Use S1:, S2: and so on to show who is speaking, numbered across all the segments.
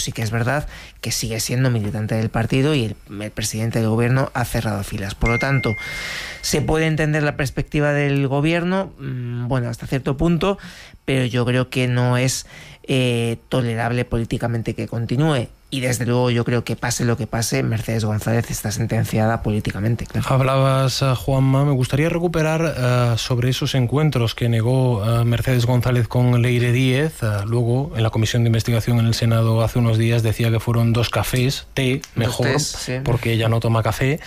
S1: sí que es verdad que sigue siendo militante del partido y el presidente del gobierno ha cerrado filas. Por lo tanto, se puede entender la perspectiva del gobierno, bueno, hasta cierto punto, pero yo creo que no es tolerable políticamente que continúe. Y desde luego yo creo que pase lo que pase, Mercedes González está sentenciada políticamente. Claro.
S2: Hablabas, Juanma, me gustaría recuperar sobre esos encuentros que negó Mercedes González con Leire Díez. Luego, en la comisión de investigación en el Senado hace unos días decía que fueron 2 cafés, té, mejor, sí, porque ella no toma café.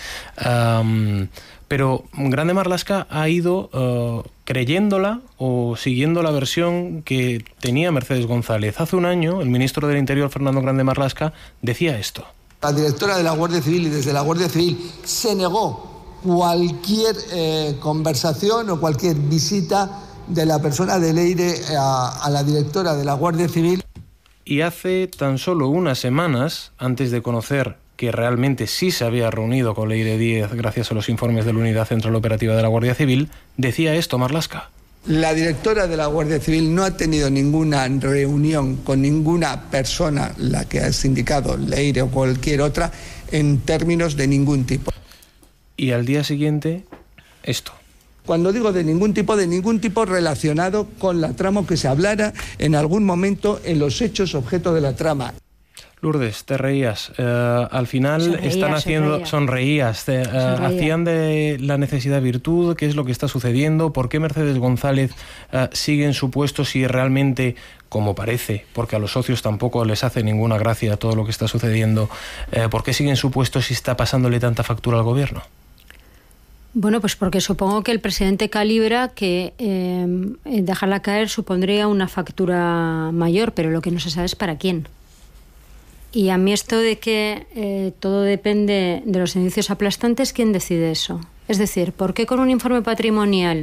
S2: Pero Grande Marlaska ha ido creyéndola o siguiendo la versión que tenía Mercedes González. Hace un año, el ministro del Interior, Fernando Grande Marlaska, decía esto.
S3: La directora de la Guardia Civil y desde la Guardia Civil se negó cualquier conversación o cualquier visita de la persona de Leire a la directora de la Guardia Civil.
S2: Y hace tan solo unas semanas, antes de conocer que realmente sí se había reunido con Leire Díez gracias a los informes de la Unidad Central Operativa de la Guardia Civil, decía esto Marlaska.
S3: La directora de la Guardia Civil no ha tenido ninguna reunión con ninguna persona, la que has indicado, Leire o cualquier otra, en términos de ningún tipo.
S2: Y al día siguiente, esto.
S3: Cuando digo de ningún tipo relacionado con la trama, que se hablara en algún momento en los hechos objeto de la trama.
S2: Lourdes, te reías. Al final sonreías. Hacían de la necesidad virtud. ¿Qué es lo que está sucediendo? ¿Por qué Mercedes González sigue en su puesto si realmente, como parece, porque a los socios tampoco les hace ninguna gracia todo lo que está sucediendo, ¿por qué sigue en su puesto si está pasándole tanta factura al gobierno?
S4: Bueno, pues porque supongo que el presidente calibra que dejarla caer supondría una factura mayor, pero lo que no se sabe es para quién. Y a mí esto de que todo depende de los indicios aplastantes, ¿quién decide eso? Es decir, ¿por qué con un informe patrimonial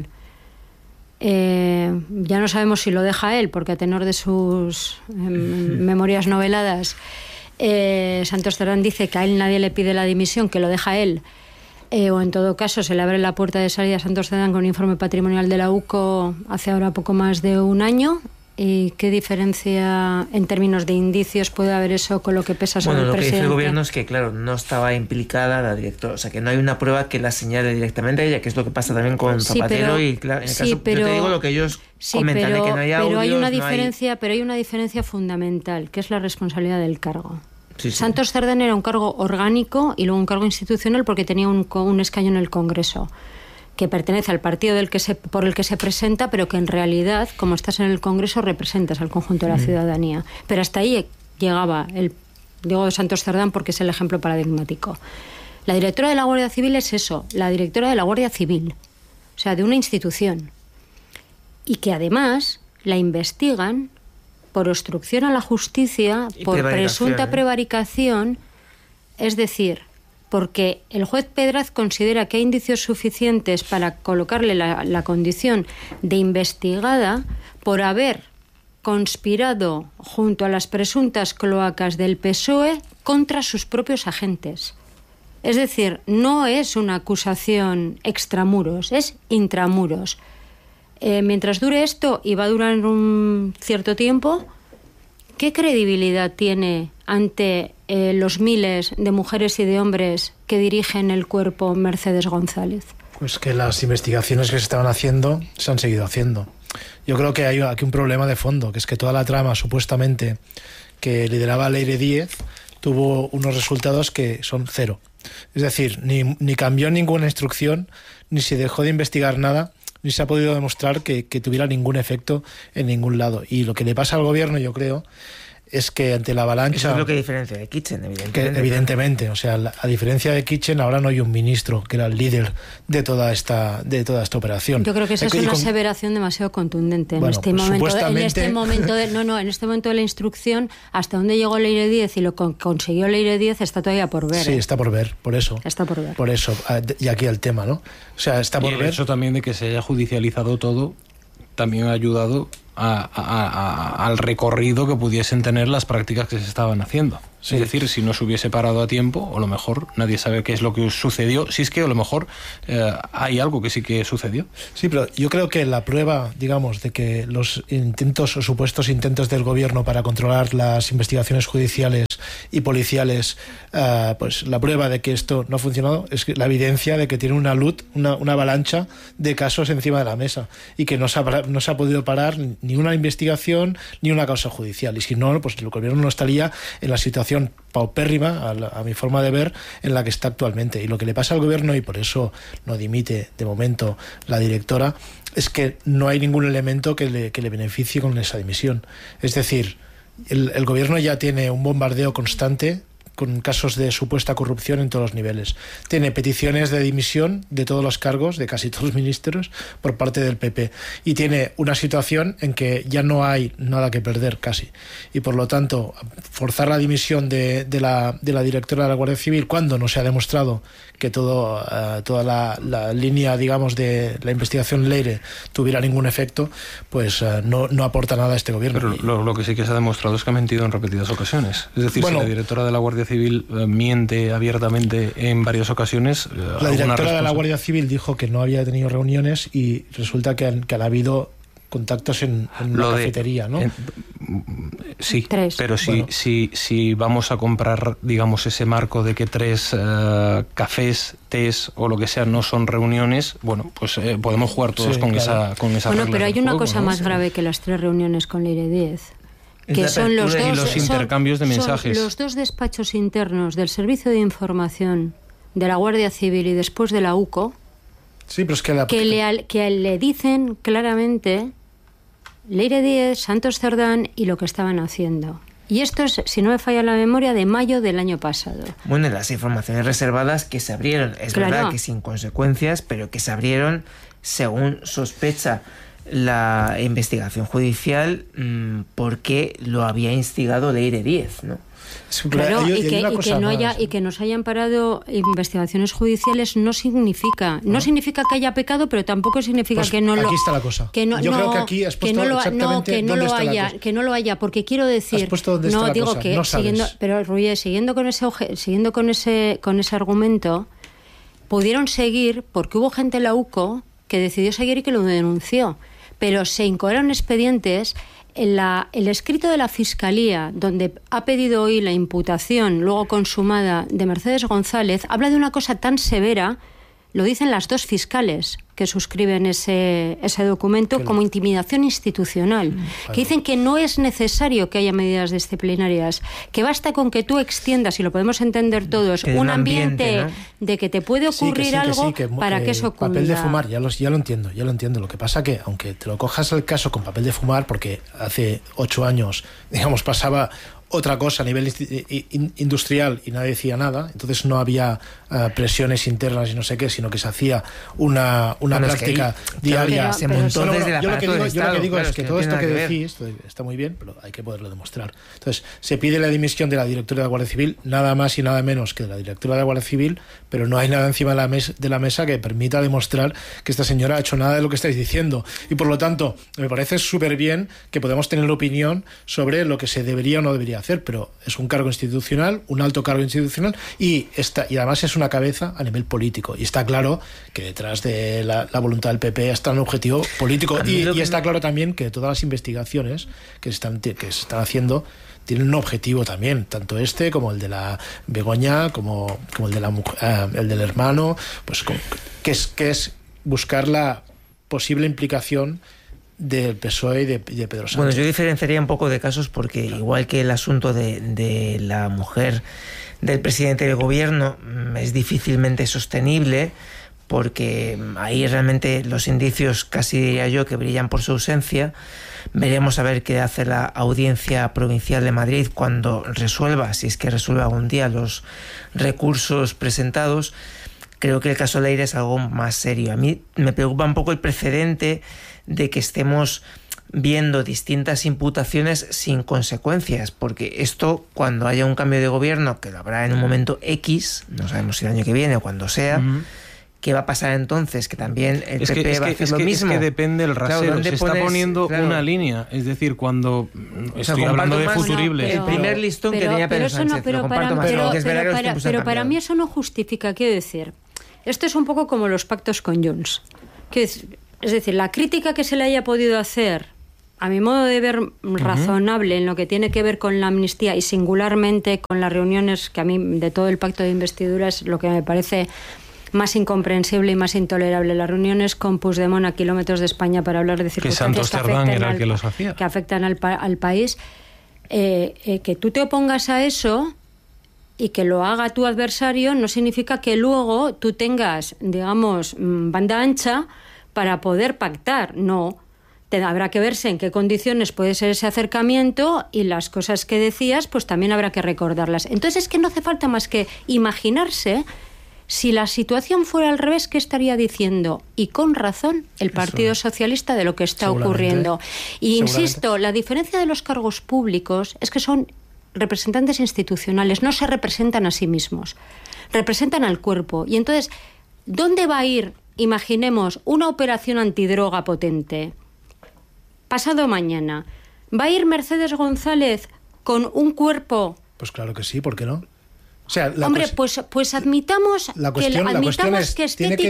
S4: ya no sabemos si lo deja él, porque a tenor de sus memorias noveladas, Santos Cerdán dice que a él nadie le pide la dimisión, que lo deja él, o en todo caso se le abre la puerta de salida a Santos Cerdán con un informe patrimonial de la UCO hace ahora poco más de un año? ¿Y qué diferencia en términos de indicios puede haber eso con lo que pesa sobre el presidente?
S1: Bueno, lo que dice el gobierno es que, claro, no estaba implicada la directora, o sea, que no hay una prueba que la señale directamente a ella, que es lo que pasa también con Zapatero, y claro, en el caso, yo te digo lo que ellos comentan, de que no hay audios,
S4: pero hay una diferencia fundamental, que es la responsabilidad del cargo.
S1: Sí.
S4: Santos Cerdán era un cargo orgánico y luego un cargo institucional porque tenía un escaño en el Congreso, que pertenece al partido por el que se presenta, pero que en realidad, como estás en el Congreso, representas al conjunto de la ciudadanía. Pero hasta ahí llegaba digo de Santos Cerdán porque es el ejemplo paradigmático. La directora de la Guardia Civil es eso, la directora de la Guardia Civil, o sea, de una institución, y que además la investigan por obstrucción a la justicia, por presunta prevaricación, es decir, porque el juez Pedraz considera que hay indicios suficientes para colocarle la condición de investigada por haber conspirado junto a las presuntas cloacas del PSOE contra sus propios agentes. Es decir, no es una acusación extramuros, es intramuros. Mientras dure esto, y va a durar un cierto tiempo, ¿qué credibilidad tiene ante los miles de mujeres y de hombres que dirigen el cuerpo Mercedes González?
S5: Pues que las investigaciones que se estaban haciendo se han seguido haciendo. Yo creo que hay aquí un problema de fondo, que es que toda la trama supuestamente que lideraba Leire Díez tuvo unos resultados que son cero. Es decir, ni cambió ninguna instrucción, ni se dejó de investigar nada, ni se ha podido demostrar que tuviera ningún efecto en ningún lado. Y lo que le pasa al gobierno, yo creo, es que ante la avalancha...
S1: Eso es lo que diferencia de Kitchen, evidentemente.
S5: Evidentemente, o sea, a diferencia de Kitchen, ahora no hay un ministro que era el líder de toda esta operación.
S4: Yo creo que esa es una aseveración demasiado contundente en este momento de la instrucción. Hasta dónde llegó Leire Díez y lo que consiguió Leire Díez está todavía por ver.
S5: Sí, está por ver, por eso.
S4: Está por ver.
S5: Por eso, y aquí el tema, ¿no? O sea, está por ver.
S2: El hecho también de que se haya judicializado todo también ha ayudado al recorrido que pudiesen tener las prácticas que se estaban haciendo. Sí. Es decir, si no se hubiese parado a tiempo, o a lo mejor nadie sabe qué es lo que sucedió, si es que a lo mejor hay algo que sí que sucedió.
S5: Sí, pero yo creo que la prueba, digamos, de que los intentos o supuestos intentos del gobierno para controlar las investigaciones judiciales y policiales, pues la prueba de que esto no ha funcionado es la evidencia de que tiene una avalancha de casos encima de la mesa y que no se ha podido parar ni una investigación ni una causa judicial. Y si no, pues el gobierno no estaría en la situación paupérrima, a mi forma de ver, en la que está actualmente. Y lo que le pasa al gobierno, y por eso no dimite de momento la directora, es que no hay ningún elemento que le beneficie con esa dimisión. Es decir, el gobierno ya tiene un bombardeo constante con casos de supuesta corrupción en todos los niveles. Tiene peticiones de dimisión de todos los cargos, de casi todos los ministros, por parte del PP. Y tiene una situación en que ya no hay nada que perder casi. Y por lo tanto, forzar la dimisión de la directora de la Guardia Civil cuando no se ha demostrado que toda la línea, digamos, de la investigación Leire tuviera ningún efecto, pues no aporta nada a este gobierno.
S2: Pero lo que sí que se ha demostrado es que ha mentido en repetidas ocasiones. Es decir, si la directora de la Guardia Civil miente abiertamente en varias ocasiones...
S5: La directora de la Guardia Civil dijo que no había tenido reuniones y resulta que han habido contactos en una cafetería, ¿no?
S2: Sí,
S4: 3.
S2: Pero si vamos a comprar, digamos, ese marco de que 3 cafés, tés o lo que sea no son reuniones, bueno, pues podemos jugar todos con esa
S4: Bueno, pero hay una cosa más grave que las 3 reuniones con Leire Díez, que son los dos,
S2: y los intercambios de mensajes.
S4: Son los 2 despachos internos del Servicio de Información de la Guardia Civil y después de la UCO,
S5: sí, pero es
S4: que le dicen claramente Leire Díez, Santos Cerdán y lo que estaban haciendo. Y esto es, si no me falla la memoria, de mayo del año pasado.
S1: Bueno, las informaciones reservadas que se abrieron, es verdad que sin consecuencias, pero que se abrieron según sospecha la investigación judicial porque lo había instigado Leire Díez, ¿no?
S4: Claro, y que nos hayan parado investigaciones judiciales no significa que haya pecado, pero tampoco significa
S5: pues
S4: que no lo...
S5: Aquí está la cosa.
S4: Que no,
S5: yo
S4: no,
S5: creo que aquí has puesto exactamente
S4: dónde está la cosa. Que no lo haya, porque quiero decir...
S5: Has puesto dónde está la cosa,
S4: que
S5: no sabes.
S4: Pero Ruiz, siguiendo con ese argumento, pudieron seguir porque hubo gente en la UCO que decidió seguir y que lo denunció, pero se incoaron expedientes. El escrito de la Fiscalía, donde ha pedido hoy la imputación, luego consumada, de Mercedes González, habla de una cosa tan severa, lo dicen las 2 fiscales que suscriben ese documento, como intimidación institucional, que dicen que no es necesario que haya medidas disciplinarias, que basta con que tú extiendas, y lo podemos entender todos, un ambiente, ¿no?, de que te puede ocurrir algo para que eso cunda.
S5: Papel de fumar, ya lo entiendo. Lo que pasa que, aunque te lo cojas el caso con papel de fumar, porque hace 8 años, digamos, pasaba otra cosa a nivel industrial y nadie decía nada, entonces no había presiones internas y no sé qué, sino que se hacía una práctica diaria.
S1: Se montó desde la
S5: yo lo que digo es que todo esto que decís está muy bien, pero hay que poderlo demostrar. Entonces, se pide la dimisión de la directora de la Guardia Civil, nada más y nada menos que de la directora de la Guardia Civil, pero no hay nada encima de la mesa que permita demostrar que esta señora ha hecho nada de lo que estáis diciendo. Y por lo tanto, me parece súper bien que podamos tener opinión sobre lo que se debería o no debería hacer, pero es un cargo institucional, un alto cargo institucional, y además es una cabeza a nivel político, y está claro que detrás de la voluntad del PP está un objetivo político, y está claro también que todas las investigaciones que se están haciendo tienen un objetivo también, tanto como el de la Begoña, como el de el del hermano, pues que es buscar la posible implicación del PSOE y de Pedro Sánchez.
S1: Bueno, yo diferenciaría un poco de casos porque igual que el asunto de la mujer del presidente del gobierno es difícilmente sostenible, porque ahí realmente los indicios, casi diría yo, que brillan por su ausencia. Veremos a ver qué hace la Audiencia Provincial de Madrid cuando resuelva, si es que resuelve algún día, los recursos presentados. Creo que el caso Leire es algo más serio. A mí me preocupa un poco el precedente de que estemos viendo distintas imputaciones sin consecuencias, porque esto, cuando haya un cambio de gobierno, que lo habrá en un momento X, no sabemos si el año que viene o cuando sea, ¿qué va a pasar entonces? Que también el PP va a hacer lo mismo.
S2: Es que depende el rasero. Claro, se está poniendo una línea. Es decir, cuando estoy hablando de futuribles...
S1: El primer listón que tenía Pedro Sánchez.
S4: Pero para mí eso no justifica. Quiero decir, esto es un poco como los pactos con Junts. Es decir, la crítica que se le haya podido hacer a mi modo de ver, razonable en lo que tiene que ver con la amnistía y singularmente con las reuniones que a mí de todo el pacto de investidura es lo que me parece más incomprensible y más intolerable. Las reuniones con Puigdemont a kilómetros de España para hablar de circunstancias que afectan al país. Que tú te opongas a eso y que lo haga tu adversario no significa que luego tú tengas, digamos, banda ancha para poder pactar. No. Habrá que verse en qué condiciones puede ser ese acercamiento y las cosas que decías pues también habrá que recordarlas. Entonces es que no hace falta más que imaginarse si la situación fuera al revés, ¿qué estaría diciendo? Y con razón el Partido Socialista de lo que está ocurriendo. Y insisto, la diferencia de los cargos públicos es que son representantes institucionales, no se representan a sí mismos, representan al cuerpo. Y entonces, ¿dónde va a ir, imaginemos, una operación antidroga potente? Pasado mañana, ¿va a ir Mercedes González con un cuerpo?
S5: Pues claro que sí, ¿por qué no? O sea,
S4: pues admitamos que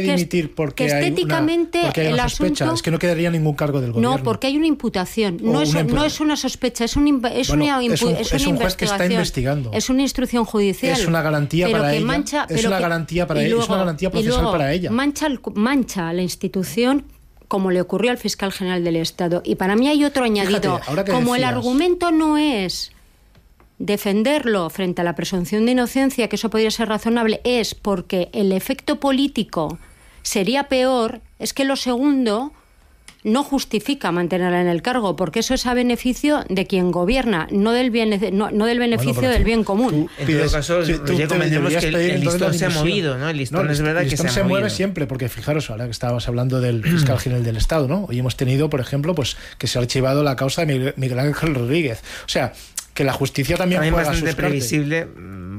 S4: estéticamente
S5: hay una sospecha.
S4: Asunto,
S5: es que no quedaría ningún cargo del gobierno.
S4: No, porque hay una imputación. No es una sospecha, es una investigación.
S5: Juez que está investigando.
S4: Es una instrucción judicial.
S5: Es una garantía para ella. Es una garantía procesal para ella.
S4: Mancha a la institución, como le ocurrió al fiscal general del Estado. Y para mí hay otro añadido. Como el argumento no es defenderlo frente a la presunción de inocencia, que eso podría ser razonable, es porque el efecto político sería peor, es que lo segundo no justifica mantenerla en el cargo, porque eso es a beneficio de quien gobierna, no del beneficio del bien común.
S1: En todo caso, ya convencemos que el listón se ha movido, ¿no? El listón es verdad que se
S5: mueve siempre, porque fijaros, ahora que estábamos hablando del fiscal general del Estado, ¿no? Hoy hemos tenido, por ejemplo, pues que se ha archivado la causa de Miguel Ángel Rodríguez. O sea, que la justicia también juega
S1: bastante previsible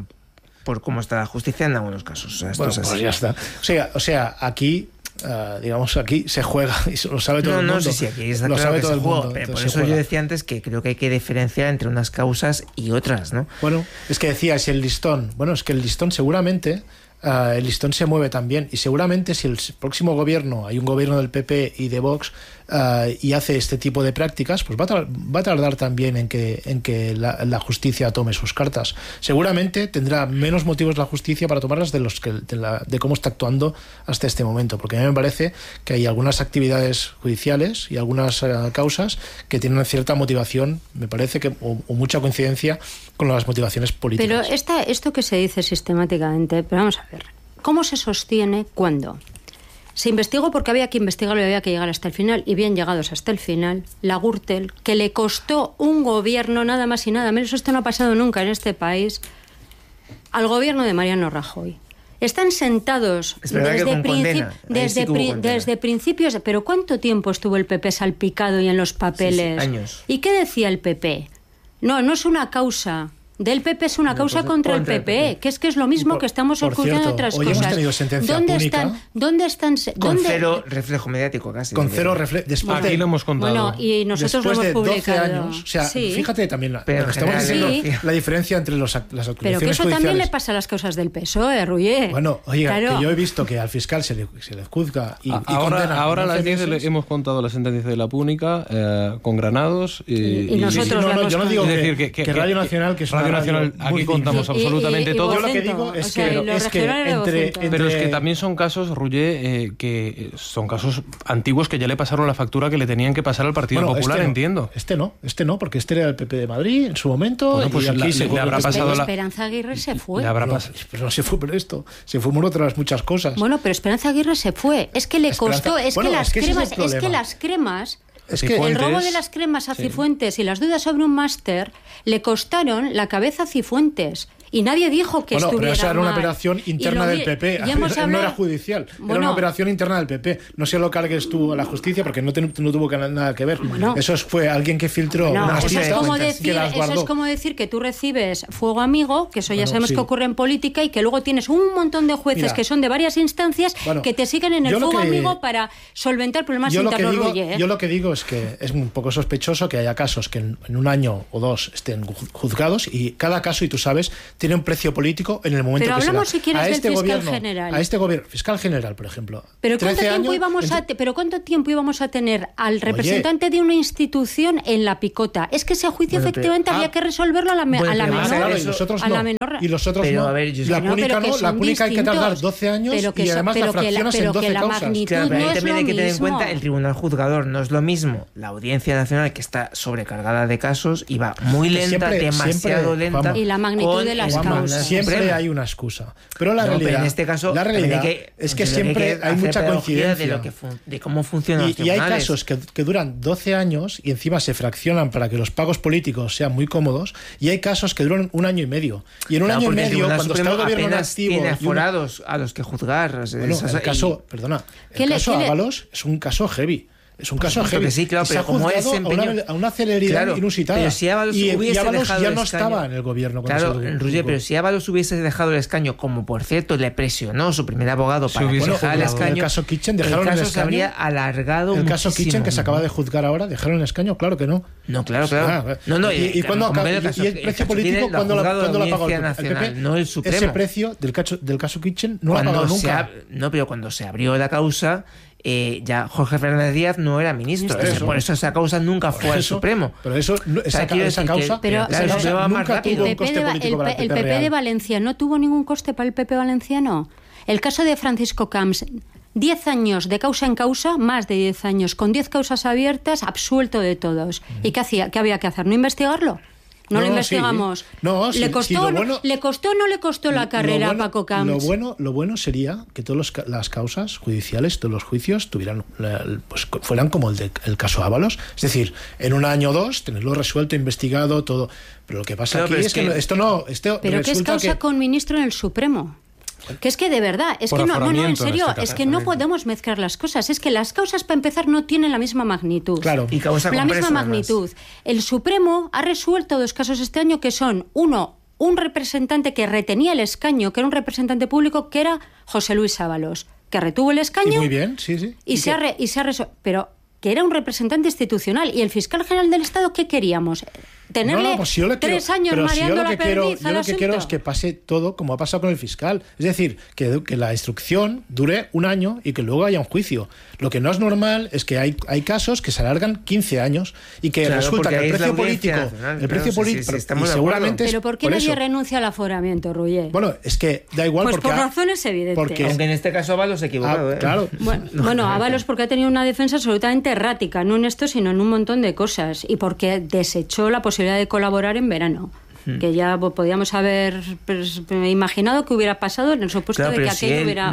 S1: por cómo está la justicia en algunos casos. O sea,
S5: pues ya está. O sea, aquí digamos, aquí se juega y lo sabe todo el mundo.
S1: No, sí, aquí está claro que se juega, pero por eso yo decía antes que creo que hay que diferenciar entre unas causas y otras, ¿no?
S5: Bueno, es que decía, si el listón, es que el listón seguramente, el listón se mueve también, y seguramente si el próximo gobierno, hay un gobierno del PP y de Vox, y hace este tipo de prácticas, pues va a tardar también en que la justicia tome sus cartas. Seguramente tendrá menos motivos la justicia para tomarlas de cómo está actuando hasta este momento, porque a mí me parece que hay algunas actividades judiciales y algunas causas que tienen cierta motivación, me parece que o mucha coincidencia con las motivaciones políticas.
S4: Pero esto que se dice sistemáticamente, pero vamos a ver, ¿cómo se sostiene cuando? Se investigó porque había que investigarlo y había que llegar hasta el final, y bien llegados hasta el final, la Gürtel, que le costó un gobierno, nada más y nada menos, esto no ha pasado nunca en este país, al gobierno de Mariano Rajoy. Están sentados desde principios, pero ¿cuánto tiempo estuvo el PP salpicado y en los papeles?
S1: Sí, años.
S4: ¿Y qué decía el PP? No es una causa del PP, es una causa contra el PP, que es lo mismo que estamos ocultando otras cosas.
S5: Hemos tenido sentencia pública.
S4: ¿Dónde están?
S1: Con cero reflejo mediático casi.
S5: Con cero reflejo.
S2: Aquí lo hemos contado.
S4: Bueno, y nosotros lo hemos publicado.
S5: Después de 12 años. O sea, fíjate también, estamos diciendo la diferencia entre las acusaciones judiciales.
S4: Pero que eso también le pasa a las causas del PSOE, Rullé.
S5: Bueno, oiga, claro, que yo he visto que al fiscal se le juzga y condena.
S2: Ahora a las 10 hemos contado la sentencia de la Púnica con Granados.
S4: Y nosotros
S5: yo no digo que Radio Nacional, que es
S2: Radio Nacional, aquí contamos absolutamente todo.
S5: Yo lo que digo es que
S2: pero es que también son casos, Rullé, que son casos antiguos que ya le pasaron la factura que le tenían que pasar al Partido Popular, entiendo.
S5: Este no, porque este era el PP de Madrid en su momento.
S2: Bueno, pues aquí le habrá pasado la...
S4: Esperanza Aguirre se fue.
S5: Pero no se fue por esto, se fue por otras muchas cosas.
S4: Bueno, pero Esperanza Aguirre se fue. Es que le costó, las cremas... Es que el robo de las cremas a Cifuentes y las dudas sobre un máster le costaron la cabeza a Cifuentes. Y nadie dijo que estuviera
S5: pero esa era una
S4: mal.
S5: operación interna del PP, no era judicial, era una operación interna del PP. No se lo cargues tú a la justicia porque no tuvo nada que ver. Eso fue alguien que filtró unas
S4: eso
S5: pistas que las guardó.
S4: Eso es como decir que tú recibes fuego amigo, que eso ya sabemos que ocurre en política, y que luego tienes un montón de jueces que son de varias instancias que te siguen en el fuego amigo para solventar problemas internos.
S5: Yo lo que digo es que es un poco sospechoso que haya casos que en un año o dos estén juzgados, y cada caso, y tú sabes, tiene un precio político en el momento
S4: pero
S5: que se da.
S4: Hablamos, si quieres, del fiscal general.
S5: A este gobierno, fiscal general, por ejemplo.
S4: Pero ¿cuánto tiempo íbamos a tener al representante de una institución en la picota? Es que ese juicio efectivamente había que resolverlo a la menor.
S5: Y los otros no.
S1: A ver,
S5: la púnica no, la púnica hay que tardar 12 años y además la fraccionas en 12 causas.
S1: Claro, pero ahí también hay que tener en cuenta el tribunal juzgador. No es lo mismo la Audiencia Nacional, que está sobrecargada de casos y va muy lenta, demasiado lenta.
S4: Y la magnitud de las causas.
S5: Siempre hay una excusa. Pero la realidad,
S1: en este caso,
S5: es que siempre hay mucha coincidencia
S1: de cómo funcionan los tribunales.
S5: Y hay casos que duran 12 años y encima se fraccionan para que los pagos políticos sean muy cómodos, y hay casos que duran 1 año y medio. Y en 1 año y medio, cuando está el gobierno activo,
S1: tiene aforados a los que juzgar.
S5: El caso Ábalos es un caso heavy. Es un caso heavy.
S1: Sí, claro, pero
S5: como es a una celeridad inusitada.
S1: Pero si Ábalos
S5: ya no estaba en el gobierno.
S1: Claro, Roger, pero si Ábalos hubiese dejado el escaño, como por cierto le presionó su primer abogado para dejar el escaño,
S5: el caso Kitchen dejaron el escaño.
S1: Se habría alargado
S5: el
S1: muchísimo.
S5: Caso Kitchen, que se acaba de juzgar ahora, dejaron el escaño, claro que no.
S1: No, claro.
S5: ¿Y el precio político cuándo lo ha pagado el PP?
S1: No el Supremo.
S5: Ese precio del caso Kitchen no lo ha pagado nunca.
S1: No, pero cuando se abrió la causa, ya Jorge Fernández Díaz no era ministro. Por eso esa causa nunca fue al Supremo.
S5: Pero esa causa nunca tuvo un coste político para el PP.
S4: ¿El PP de Valencia no tuvo ningún coste para el PP valenciano? El caso de Francisco Camps, 10 años de causa en causa, más de 10 años, con 10 causas abiertas, absuelto de todos. ¿Y qué había que hacer? ¿No investigarlo? No lo investigamos.
S5: Sí.
S4: ¿Le costó o no le costó la carrera a Paco Camps?
S5: Lo bueno sería que todas las causas judiciales, todos los juicios fueran como el caso Ábalos. Es decir, en 1 año o 2, tenerlo resuelto, investigado, todo. Pero lo que pasa aquí es que esto no...
S4: ¿Pero qué es causa con ministro en el Supremo? Que es que de verdad, es que no, en serio, es que no podemos mezclar las cosas. Es que las causas, para empezar, no tienen la misma magnitud.
S5: Claro.
S1: Y causa
S4: la misma magnitud. El Supremo ha resuelto 2 casos este año que son, uno, un representante que retenía el escaño, que era un representante público, que era José Luis Ábalos, que retuvo el escaño.
S5: Y muy bien, sí.
S4: Y se ha resuelto. Pero que era un representante institucional. ¿Y el fiscal general del Estado qué queríamos? ¿Tenerle 3 años mareando la perdiz al asunto?
S5: Yo lo que quiero es que pase todo como ha pasado con el fiscal. Es decir, que la instrucción dure 1 año y que luego haya un juicio. Lo que no es normal es que hay casos que se alargan 15 años y que resulta que el precio político... y seguramente...
S4: ¿Pero por qué nadie renuncia al aforamiento, Ruller?
S5: Bueno, es que da igual
S4: pues
S5: porque...
S4: por razones evidentes.
S1: Aunque en este caso Ábalos se ha equivocado.
S5: Claro.
S4: Bueno, Ábalos porque ha tenido una defensa absolutamente errática, no en esto, sino en un montón de cosas. Y porque desechó la posibilidad de colaborar en verano, que ya podíamos haber imaginado que hubiera pasado en el supuesto de que aquello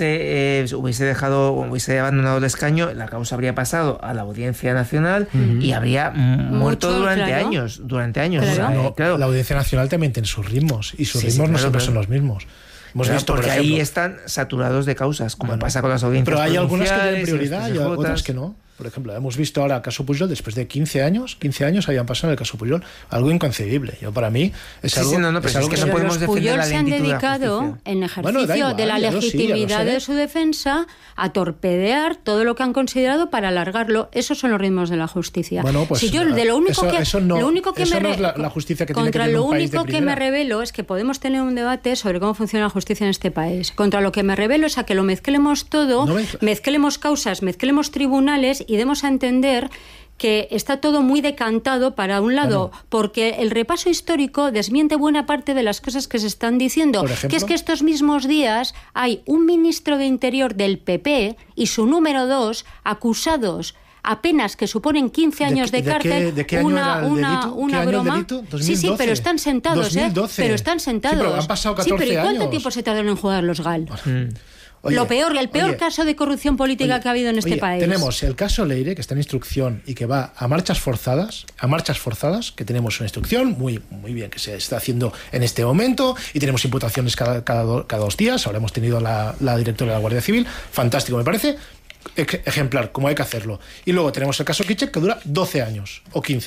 S1: hubiese abandonado el escaño, la causa habría pasado a la Audiencia Nacional y habría muerto durante años.
S5: Claro. La Audiencia Nacional también tiene sus ritmos y sus ritmos no siempre son los mismos. Hemos visto,
S1: porque
S5: por ejemplo,
S1: ahí están saturados de causas, como pasa con las audiencias.
S5: Pero hay algunas que tienen prioridad y otras que no. Por ejemplo, hemos visto ahora el caso Pujol, después de 15 años habían pasado en el caso Pujol, algo inconcebible. Para mí es algo...
S1: es que no podemos defender la lentitud de la justicia.
S4: Los Pujol se han dedicado, en ejercicio de la legitimidad de su defensa, a torpedear todo lo que han considerado para alargarlo. Esos son los ritmos de la justicia.
S5: Bueno, pues
S4: si yo, de lo único que
S5: no es la justicia que tiene que tener
S4: un
S5: país de
S4: primera. Contra lo único que me rebelo es que podemos tener un debate sobre cómo funciona la justicia en este país. Contra lo que me rebelo es a que lo mezclemos todo, mezclemos causas, mezclemos tribunales y demos a entender que está todo muy decantado para un lado, porque el repaso histórico desmiente buena parte de las cosas que se están diciendo. Que es que estos mismos días hay un ministro de Interior del PP y su número 2 acusados apenas que suponen 15 años de cárcel.
S5: ¿De qué año era el delito?
S4: Una broma.
S5: Delito?
S4: 2012. Sí, pero están sentados,
S5: 2012.
S4: Pero están sentados.
S5: Sí, pero han pasado 14
S4: pero ¿y cuánto
S5: años?
S4: tiempo se tardaron en jugar los GAL?
S5: Oye,
S4: el peor caso de corrupción política que ha habido en este país.
S5: Tenemos el caso Leire, que está en instrucción y que va a marchas forzadas, que tenemos una instrucción muy bien que se está haciendo en este momento, y tenemos imputaciones cada 2 días. Ahora hemos tenido la directora de la Guardia Civil, fantástico, me parece, ejemplar, como hay que hacerlo. Y luego tenemos el caso Kitchen, que dura 12 años o 15.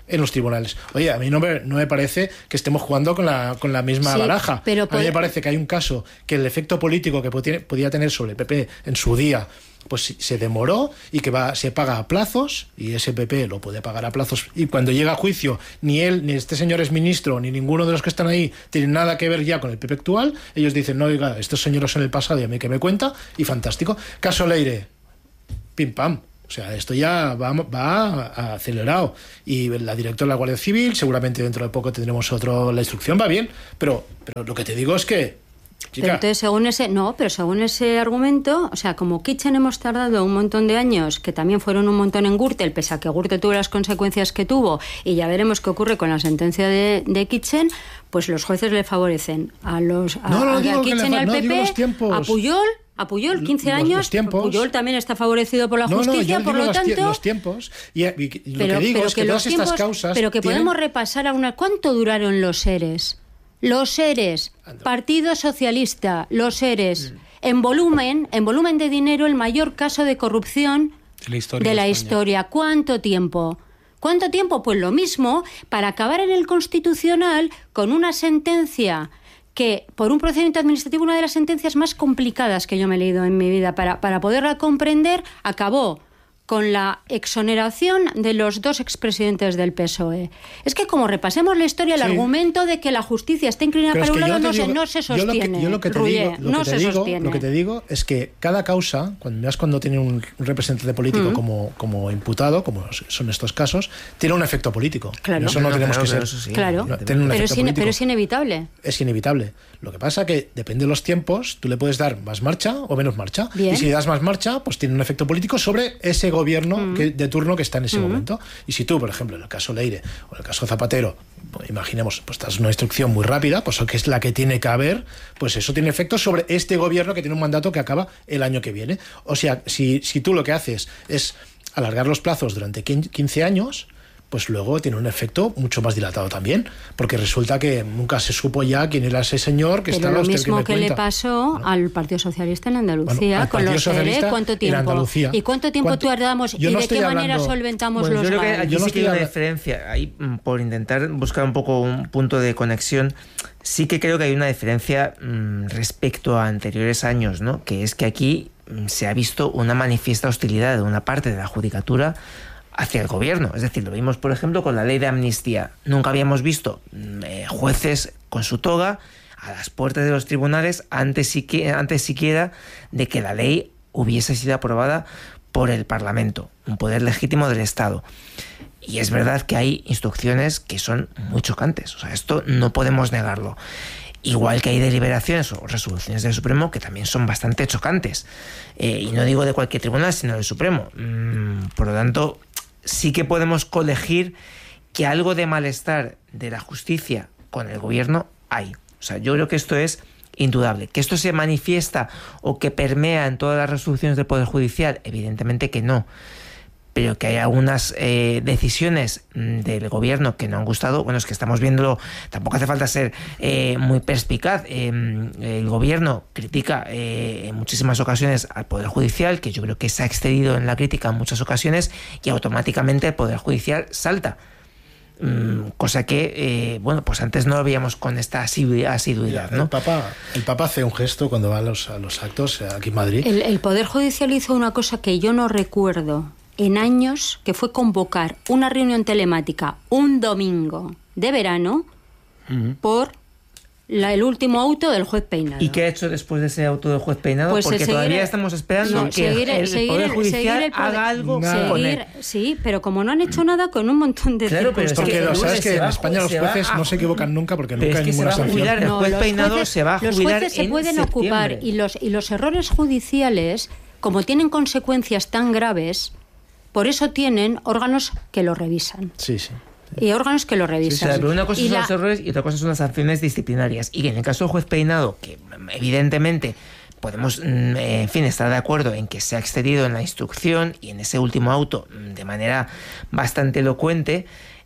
S5: en los tribunales. Oye, a mí no me parece que estemos jugando con la misma baraja.
S4: Pero
S5: a mí me parece que hay un caso que el efecto político que podía tener sobre el PP en su día pues se demoró y que se paga a plazos, y ese PP lo puede pagar a plazos, y cuando llega a juicio ni él, ni este señor es ministro, ni ninguno de los que están ahí tienen nada que ver ya con el PP actual. Ellos dicen, no, oiga, estos señores son el pasado y a mí que me cuenta, y fantástico. Caso Leire, pim pam. O sea, esto ya va acelerado. Y la directora de la Guardia Civil, seguramente dentro de poco tendremos la instrucción, va bien, pero lo que te digo es que, chica.
S4: Pero entonces, según ese argumento, o sea, como Kitchen hemos tardado un montón de años, que también fueron un montón en Gürtel, pese a que Gürtel tuvo las consecuencias que tuvo, y ya veremos qué ocurre con la sentencia de Kitchen, pues los jueces le favorecen a Kitchen y al PP, a Puyol, 15 años. Puyol también está favorecido por la justicia, por lo tanto.
S5: Los tiempos. Y lo que digo es que todas estas causas.
S4: Pero que podemos repasar ¿cuánto duraron los ERES? Los ERES, Partido Socialista, los ERES, en volumen de dinero, el mayor caso de corrupción de la historia. ¿Cuánto tiempo? ¿Cuánto tiempo? Pues lo mismo, para acabar en el Constitucional con una sentencia que, por un procedimiento administrativo, una de las sentencias más complicadas que yo me he leído en mi vida, para poderla comprender, acabó con la exoneración de los 2 expresidentes del PSOE. Es que como repasemos la historia, el argumento de que la justicia está inclinada para un lado no se sostiene.
S5: Lo que te digo es que cada causa, cuando tiene un representante político como imputado, como son estos casos, tiene un efecto político.
S4: Claro.
S5: Eso no tenemos que ser.
S4: Claro. Pero es inevitable.
S5: Es inevitable. Lo que pasa que depende de los tiempos, tú le puedes dar más marcha o menos marcha.
S4: Bien.
S5: Y si le das más marcha, pues tiene un efecto político sobre ese gobierno de turno que está en ese momento. Y si tú, por ejemplo, en el caso Leire o en el caso Zapatero, imaginemos, pues das una instrucción muy rápida, pues que es la que tiene que haber, pues eso tiene efecto sobre este gobierno que tiene un mandato que acaba el año que viene. O sea, si tú lo que haces es alargar los plazos durante 15 años, pues luego tiene un efecto mucho más dilatado también, porque resulta que nunca se supo ya quién era ese señor que
S4: está
S5: lo
S4: mismo que le pasó al Partido Socialista en Andalucía, con los ERE, ¿cuánto tiempo? ¿Y cuánto tiempo tardamos? ¿Y de qué manera solventamos los
S1: yo creo que
S4: GAE?
S1: aquí sí que hay una diferencia, ahí, por intentar buscar un poco un punto de conexión, sí que creo que hay una diferencia respecto a anteriores años, ¿no? Que es que aquí se ha visto una manifiesta hostilidad de una parte de la judicatura hacia el gobierno. Es decir, lo vimos, por ejemplo, con la ley de amnistía. Nunca habíamos visto jueces con su toga a las puertas de los tribunales antes siquiera de que la ley hubiese sido aprobada por el Parlamento, un poder legítimo del Estado. Y es verdad que hay instrucciones que son muy chocantes. O sea, esto no podemos negarlo. Igual que hay deliberaciones o resoluciones del Supremo que también son bastante chocantes. Y no digo de cualquier tribunal, sino del Supremo. Por lo tanto, sí que podemos colegir que algo de malestar de la justicia con el gobierno hay. O sea, yo creo que esto es indudable. ¿Que esto se manifiesta o que permea en todas las resoluciones del Poder Judicial? Evidentemente que no. Pero que hay algunas decisiones del gobierno que no han gustado, bueno, es que estamos viéndolo, tampoco hace falta ser muy perspicaz. El gobierno critica en muchísimas ocasiones al Poder Judicial, que yo creo que se ha excedido en la crítica en muchas ocasiones, y automáticamente el Poder Judicial salta. Cosa que, pues antes no lo veíamos con esta asiduidad, ¿no?
S5: El Papa hace un gesto cuando va a los actos aquí en Madrid.
S4: El Poder Judicial hizo una cosa que yo no recuerdo en años, que fue convocar una reunión telemática un domingo de verano por el último auto del juez Peinado.
S1: ¿Y qué ha hecho después de ese auto del juez Peinado?
S4: Pues
S1: porque todavía estamos esperando que el Poder Judicial haga algo con él.
S4: Sí, pero como no han hecho nada, con un montón de
S5: circunstancias. Porque sabes que en España los jueces no se equivocan nunca, porque nunca hay ninguna sanción.
S1: El juez Peinado se va a jubilar en
S4: Los jueces se pueden ocupar, y los errores judiciales, como tienen consecuencias tan graves, por eso tienen órganos que lo revisan.
S5: Sí.
S4: Y órganos que lo revisan.
S1: Sí, pero una cosa son los errores y otra cosa son las sanciones disciplinarias. Y en el caso del juez Peinado, que evidentemente podemos, estar de acuerdo en que se ha excedido en la instrucción y en ese último auto de manera bastante elocuente,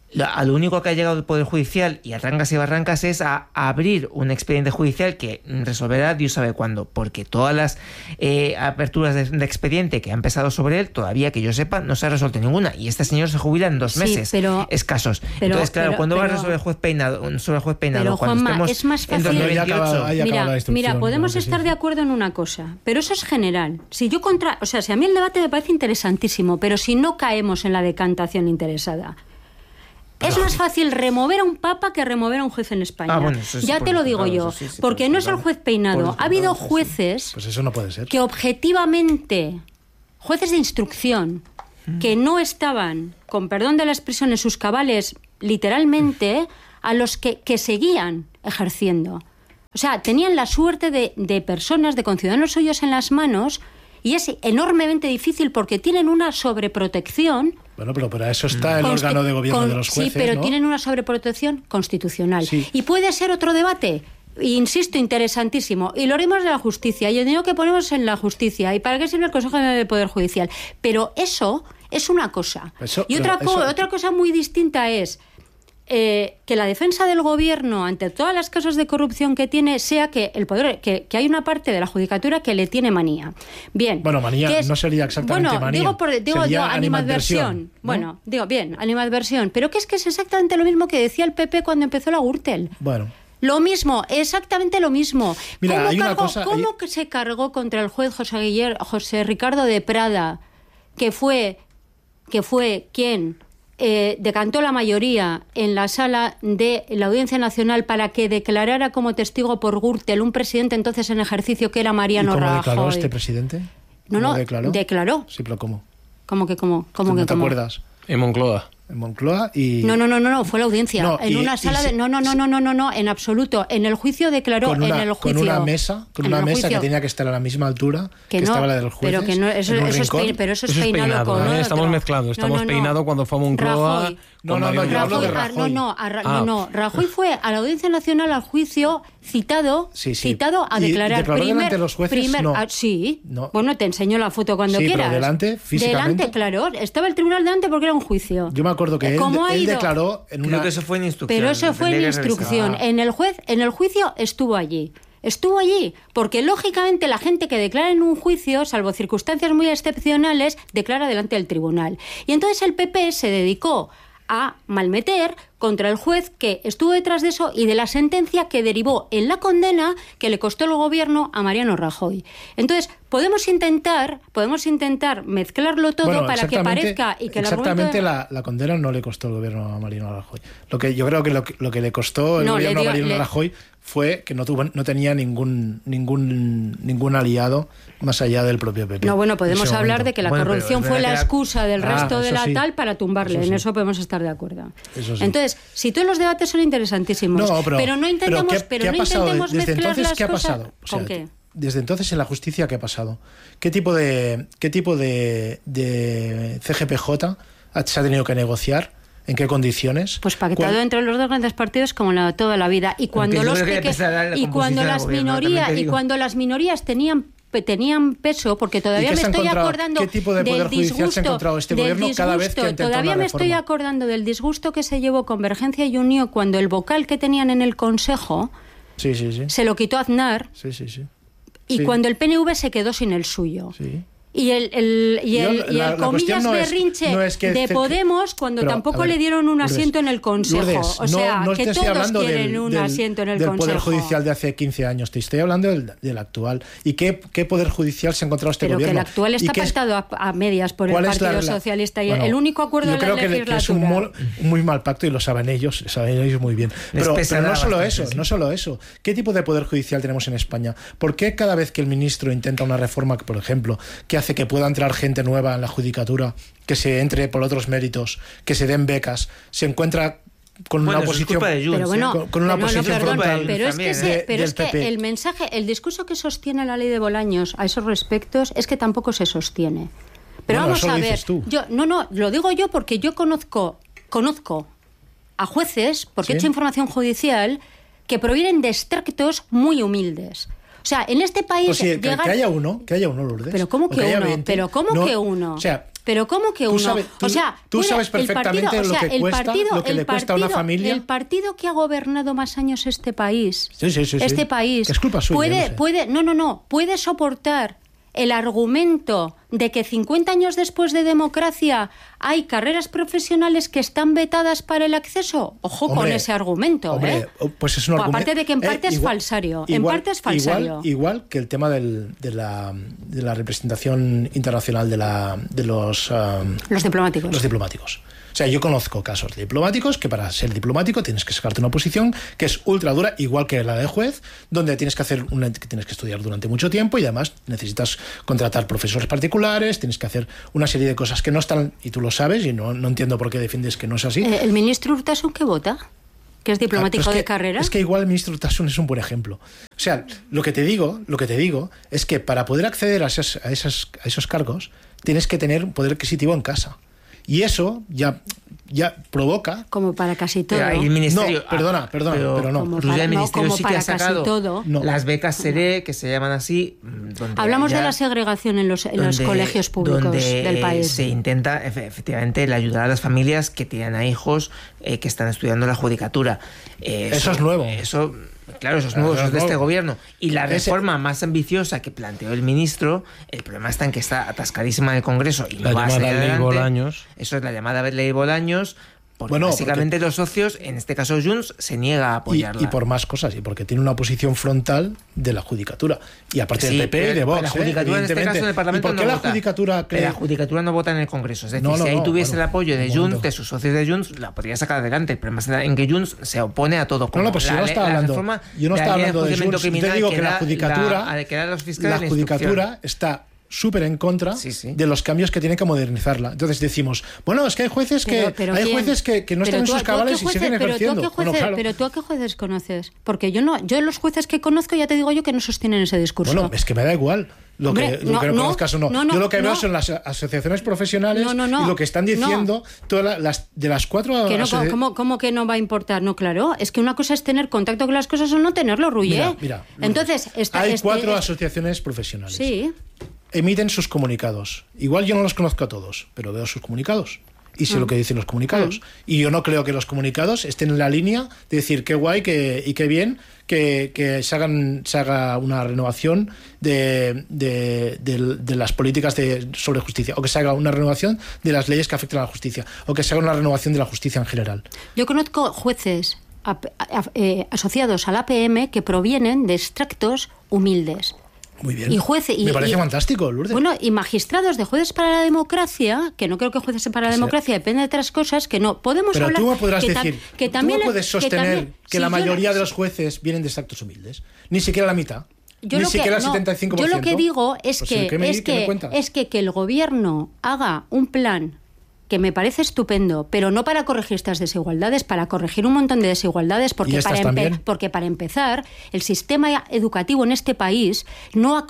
S1: A lo único que ha llegado el Poder Judicial y a trancas y barrancas es a abrir un expediente judicial que resolverá Dios sabe cuándo, porque todas las aperturas de expediente que han pesado sobre él, todavía que yo sepa, no se ha resuelto ninguna. Y este señor se jubila en 2 meses escasos. Entonces, claro, ¿cuándo va a resolver el juez Peinado?
S4: Pero, Juanma, es más fácil.
S1: En 2028.
S4: Mira, podemos estar de acuerdo en una cosa, pero eso es general. Si a mí el debate me parece interesantísimo, pero si no caemos en la decantación interesada. Es más fácil remover a un papa que remover a un juez en España. Ya te lo digo yo. Porque no es el juez Peinado. Ha habido jueces
S5: pues eso no puede ser.
S4: Que objetivamente, jueces de instrucción, que no estaban, con perdón de la expresión, en sus cabales, literalmente, a los que seguían ejerciendo. O sea, tenían la suerte de personas, de conciudadanos suyos en las manos, y es enormemente difícil porque tienen una sobreprotección.
S5: Bueno, pero para eso está el órgano de gobierno de los jueces,
S4: sí, pero
S5: ¿no?
S4: Tienen una sobreprotección constitucional.
S5: Sí.
S4: Y puede ser otro debate, insisto, interesantísimo. Y lo haremos de la justicia, y el dinero que ponemos en la justicia, y para qué sirve el Consejo del Poder Judicial. Pero eso es una cosa. Otra cosa muy distinta es que la defensa del gobierno ante todas las casos de corrupción que tiene sea que el poder, que hay una parte de la judicatura que le tiene manía. Bien.
S5: Bueno, manía no sería exactamente manía.
S4: Digo animadversión. ¿No? Bueno, digo bien, animadversión. Pero que es exactamente lo mismo que decía el PP cuando empezó la Gürtel.
S5: Bueno.
S4: Lo mismo, exactamente lo mismo.
S5: Mira,
S4: ¿Cómo que se cargó contra el juez José Ricardo de Prada, que fue quien decantó la mayoría en la sala de la Audiencia Nacional para que declarara como testigo por Gürtel un presidente entonces en ejercicio que era Mariano Rajoy?
S5: ¿Y cómo declaró este presidente?
S4: No, declaró.
S5: Sí, pero ¿cómo?
S4: ¿Cómo que cómo?
S5: ¿No te acuerdas?
S2: En Moncloa.
S5: En Moncloa y...
S4: No, fue la audiencia. En una sala de... No, en absoluto. En el juicio declaró,
S5: con una mesa que tenía que estar a la misma altura que estaba la del juez.
S4: Pero que no, eso es peinado con otro.
S2: Estamos mezclando, peinado cuando fue a Moncloa.
S5: Yo hablo de Rajoy.
S4: Rajoy fue a la Audiencia Nacional al juicio citado a declarar.
S5: ¿Declaró delante de los jueces? No.
S4: Sí.
S5: No.
S4: Bueno, te enseño la foto cuando quieras.
S5: Pero delante, físicamente.
S4: Delante, claro. Estaba el tribunal delante porque era un juicio.
S5: Yo me acuerdo que él declaró en una...
S1: Creo que eso fue en instrucción.
S4: Pero eso fue en instrucción. En el juicio estuvo allí. Estuvo allí, porque lógicamente la gente que declara en un juicio, salvo circunstancias muy excepcionales, declara delante del tribunal. Y entonces el PP se dedicó a malmeter contra el juez que estuvo detrás de eso y de la sentencia que derivó en la condena que le costó el gobierno a Mariano Rajoy. Entonces, podemos intentar mezclarlo todo para que parezca y que
S5: exactamente la condena no le costó el gobierno a Mariano Rajoy. Lo que yo creo que lo que le costó el gobierno a Mariano Rajoy fue que no tenía ningún aliado más allá del propio PP.
S4: No, bueno, podemos hablar de que la corrupción fue la excusa del resto de la tal para tumbarle. En eso podemos estar de acuerdo. Entonces, si todos los debates son interesantísimos, pero no intentemos mezclar las cosas. ¿Con qué?
S5: Desde entonces en la justicia, ¿qué ha pasado? ¿Qué tipo de CGPJ se ha tenido que negociar? ¿En qué condiciones?
S4: Pues pactado entre los dos grandes partidos como toda la vida. Y cuando las minorías tenían peso, porque todavía me estoy acordando
S5: ¿qué tipo de poder judicial se ha encontrado este gobierno cada vez que ha intentado
S4: todavía
S5: una
S4: me estoy acordando del disgusto que se llevó Convergencia y Unió cuando el vocal que tenían en el Consejo se lo quitó Aznar y cuando el PNV se quedó sin el suyo. Y el comillas berrinche de Podemos cuando tampoco le dieron un asiento en el Consejo.
S5: Lourdes,
S4: o sea,
S5: no
S4: que
S5: te estoy
S4: todos
S5: hablando
S4: quieren un asiento en el Consejo.
S5: Del Poder Judicial de hace 15 años, te estoy hablando del actual. ¿Y qué Poder Judicial se ha encontrado este gobierno?
S4: Pero que el actual está pactado a medias por el Partido Socialista. Y el único acuerdo de la legislatura. Yo creo que es un
S5: muy mal pacto y lo saben ellos muy bien. Pero no solo eso. ¿Qué tipo de Poder Judicial tenemos en España? ¿Por qué cada vez que el ministro intenta una reforma, por ejemplo, que hace que pueda entrar gente nueva en la judicatura, que se entre por otros méritos, que se den becas, se encuentra con una oposición frontal?
S4: Pero es que el mensaje, el discurso que sostiene la ley de Bolaños a esos respectos es que tampoco se sostiene. Pero vamos a ver, lo digo yo porque yo conozco a jueces, porque he hecho información judicial, que provienen de extractos muy humildes. O sea, en este país...
S5: que haya uno, Lourdes.
S4: ¿Pero cómo que uno? ¿Pero cómo que uno?
S5: O sea,
S4: Pero ¿cómo que uno?
S5: Tú sabes perfectamente lo que le cuesta a una familia.
S4: El partido que ha gobernado más años este país,
S5: este
S4: país,
S5: es culpa suya,
S4: puede soportar el argumento de que 50 años después de democracia hay carreras profesionales que están vetadas para el acceso. Ojo con ese argumento.
S5: Pues es un argumento.
S4: Aparte de que en parte es falsario.
S5: Igual que el tema de la representación internacional de los diplomáticos. Los diplomáticos. O sea, yo conozco casos de diplomáticos que para ser diplomático tienes que sacarte una posición que es ultra dura, igual que la de juez, donde tienes que estudiar durante mucho tiempo y además necesitas contratar profesores particulares, tienes que hacer una serie de cosas que no están, y tú lo sabes, y no entiendo por qué defiendes que no es así.
S4: ¿El ministro Urtasun qué vota? ¿Que es diplomático de carrera?
S5: Es que igual el ministro Urtasun es un buen ejemplo. O sea, lo que te digo es que para poder acceder a esos cargos tienes que tener un poder adquisitivo en casa. Y eso ya provoca...
S4: Como para casi todo.
S1: Pero el ministerio,
S5: no, perdona, pero no.
S1: El ministerio sí que ha sacado
S4: todo.
S1: Las becas SERE, que se llaman así...
S4: Hablamos de la segregación en los colegios públicos del país.
S1: Se intenta, efectivamente, el ayudar a las familias que tienen a hijos que están estudiando la judicatura.
S5: Eso es nuevo.
S1: Claro, eso es nuevo, eso es de este gobierno. Y la reforma más ambiciosa que planteó el ministro, el problema está en que está atascadísima en el Congreso y no va a salir adelante.
S2: Ley Bolaños.
S1: Eso es la llamada Ley Bolaños. Porque básicamente los socios, en este caso Junts, se niega a apoyarla.
S5: Y por más cosas, y porque tiene una oposición frontal de la judicatura. Y aparte del PP y de Vox.
S1: La judicatura en este caso en el Parlamento
S5: ¿Y por qué
S1: no
S5: la
S1: vota?
S5: judicatura
S1: La judicatura no vota en el Congreso. Es decir, si ahí tuviese el apoyo de Junts, de sus socios de Junts, la podría sacar adelante. El problema está en que Junts se opone a todo.
S5: Como pues yo no estaba hablando de Junts. Yo te digo que la judicatura está súper en contra de los cambios que tienen que modernizarla. Entonces decimos, bueno, es que hay jueces que no están en sus cabales y siguen ejerciendo.
S4: Pero tú a qué jueces conoces? Porque yo los jueces que conozco, ya te digo yo, que no sostienen ese discurso.
S5: Bueno, es que me da igual lo que conozcas o no. Yo lo que veo son las asociaciones profesionales y lo que están diciendo todas las cuatro...
S4: ¿Cómo que no va a importar? No, claro, es que una cosa es tener contacto con las cosas o no tenerlo, Rullé.
S5: Mira,
S4: entonces
S5: hay 4 asociaciones profesionales.
S4: Sí.
S5: Emiten sus comunicados. Igual yo no los conozco a todos, pero veo sus comunicados y sé lo que dicen los comunicados. Y yo no creo que los comunicados estén en la línea de decir qué guay y qué bien que se haga una renovación de las políticas sobre justicia, o que se haga una renovación de las leyes que afectan a la justicia, o que se haga una renovación de la justicia en general.
S4: Yo conozco jueces asociados al APM que provienen de extractos humildes.
S5: Muy bien.
S4: Me
S5: parece fantástico, Lourdes.
S4: Bueno, y magistrados de Jueces para la Democracia, que no creo que Jueces para la Democracia depende de otras cosas, que no podemos
S5: pero
S4: hablar...
S5: Pero tú me podrás decir,
S4: que también,
S5: tú me puedes sostener que la mayoría de los jueces vienen de extractos humildes. Ni siquiera la mitad. Ni siquiera el 75%.
S4: Yo lo que digo es que el gobierno haga un plan que me parece estupendo, pero no para corregir estas desigualdades, para corregir un montón de desigualdades, porque para empezar, el sistema educativo en este país que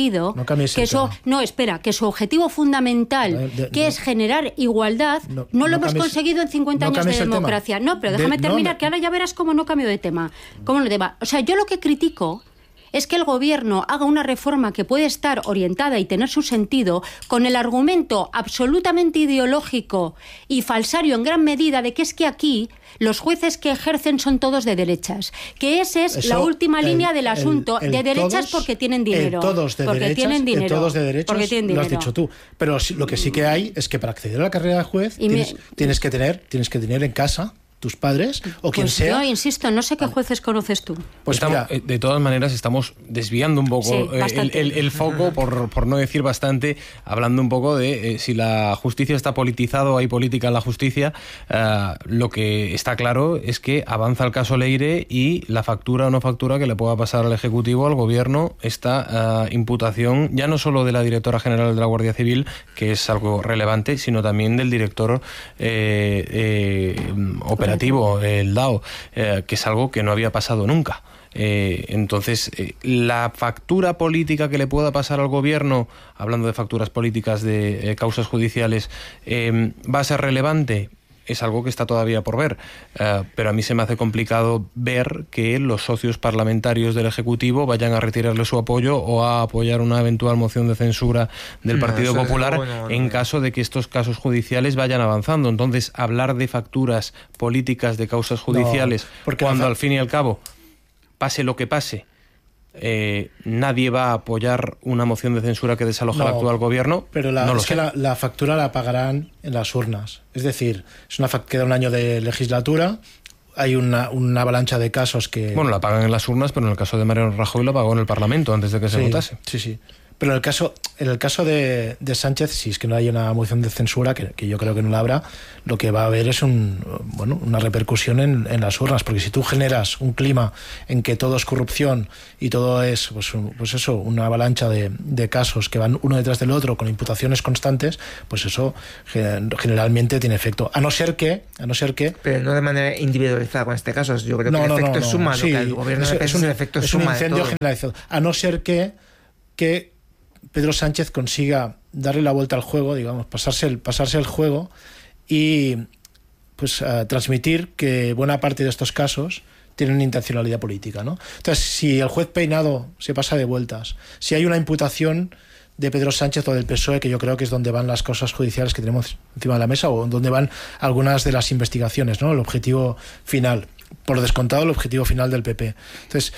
S4: su objetivo fundamental, que es generar igualdad, no lo hemos conseguido en 50 años de democracia. No, pero déjame terminar, que ahora ya verás cómo no cambio de tema. O sea, yo lo que critico es que el gobierno haga una reforma que puede estar orientada y tener su sentido con el argumento absolutamente ideológico y falsario en gran medida de que es que aquí los jueces que ejercen son todos de derechas, que esa es la última línea del asunto, de derechas porque tienen dinero.
S5: Todos de derechas, lo has dicho tú. Pero lo que sí que hay es que para acceder a la carrera de juez tienes que tener en casa tus padres o quien sea.
S4: Yo insisto, no sé qué jueces conoces tú.
S2: Pues de todas maneras estamos desviando un poco el foco, por no decir bastante, hablando un poco de si la justicia está politizada o hay política en la justicia. Lo que está claro es que avanza el caso Leire y la factura o no factura que le pueda pasar al Ejecutivo, al Gobierno, esta imputación ya no solo de la directora general de la Guardia Civil, que es algo relevante, sino también del director operativo, el DAO, que es algo que no había pasado nunca. Entonces, la factura política que le pueda pasar al gobierno, hablando de facturas políticas de causas judiciales, ¿va a ser relevante? es algo que está todavía por ver. Pero a mí se me hace complicado ver que los socios parlamentarios del Ejecutivo vayan a retirarle su apoyo o a apoyar una eventual moción de censura del Partido Popular en caso de que estos casos judiciales vayan avanzando. Entonces, hablar de facturas políticas, de causas judiciales, cuando al fin y al cabo, pase lo que pase, nadie va a apoyar una moción de censura que desaloje al actual gobierno.
S5: Pero la factura la pagarán en las urnas. Es decir, queda un año de legislatura, hay una avalancha de casos que...
S2: Bueno, la pagan en las urnas, pero en el caso de Mariano Rajoy la pagó en el Parlamento antes de que se votase.
S5: Sí. Pero en el caso de Sánchez, si es que no hay una moción de censura, que yo creo que no la habrá, lo que va a haber es una repercusión en las urnas, porque si tú generas un clima en que todo es corrupción y todo es una avalancha de casos que van uno detrás del otro con imputaciones constantes, pues eso generalmente tiene efecto. A no ser que...
S1: Pero no de manera individualizada con este caso. Yo creo que el efecto es suma. Sí, lo que el gobierno es un efecto suma.
S5: Es un incendio generalizado. A no ser que Pedro Sánchez consiga darle la vuelta al juego, digamos, pasarse el juego y pues transmitir que buena parte de estos casos tienen intencionalidad política, ¿no? Entonces, si el juez Peinado se pasa de vueltas, si hay una imputación de Pedro Sánchez o del PSOE, que yo creo que es donde van las causas judiciales que tenemos encima de la mesa, o donde van algunas de las investigaciones, ¿no? El objetivo final, por descontado el objetivo final del PP. Entonces,